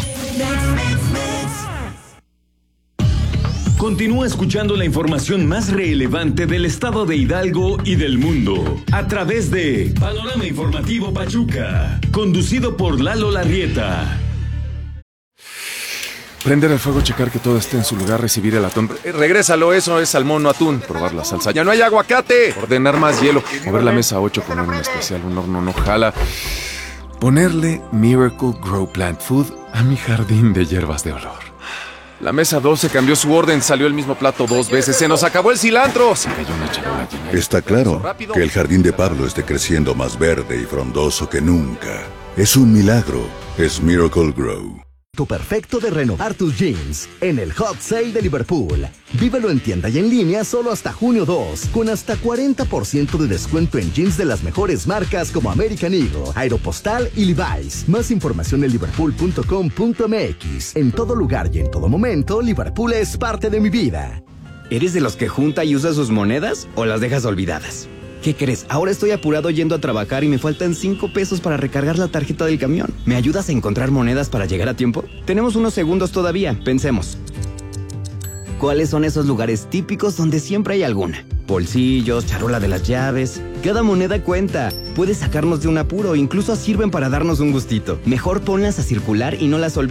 Continúa escuchando la información más relevante del estado de Hidalgo y del mundo a través de Panorama Informativo Pachuca, conducido por Lalo Larrieta. Prender el fuego, checar que todo esté en su lugar, recibir el atún. Regrésalo, eso es salmón, no atún. Probar la salsa. ¡Ya no hay aguacate! Ordenar más hielo. Mover la mesa 8 con un especial, un horno no jala. Ponerle Miracle Grow Plant Food a mi jardín de hierbas de olor. La mesa 12 cambió su orden, salió el mismo plato 2 veces, se nos acabó el cilantro. Se cayó una charola llena. Está claro que el jardín de Pablo esté creciendo más verde y frondoso que nunca. Es un milagro, es Miracle Grow. Perfecto de renovar tus jeans en el Hot Sale de Liverpool. Vívelo en tienda y en línea solo hasta junio 2, con hasta 40% de descuento en jeans de las mejores marcas como American Eagle, Aeropostale y Levi's. Más información en liverpool.com.mx. En todo lugar y en todo momento, Liverpool es parte de mi vida. ¿Eres de los que junta y usa sus monedas o las dejas olvidadas? ¿Qué crees? Ahora estoy apurado yendo a trabajar y me faltan 5 pesos para recargar la tarjeta del camión. ¿Me ayudas a encontrar monedas para llegar a tiempo? Tenemos unos segundos todavía, pensemos. ¿Cuáles son esos lugares típicos donde siempre hay alguna? Bolsillos, charola de las llaves. Cada moneda cuenta. Puede sacarnos de un apuro, incluso sirven para darnos un gustito. Mejor ponlas a circular y no las olvides.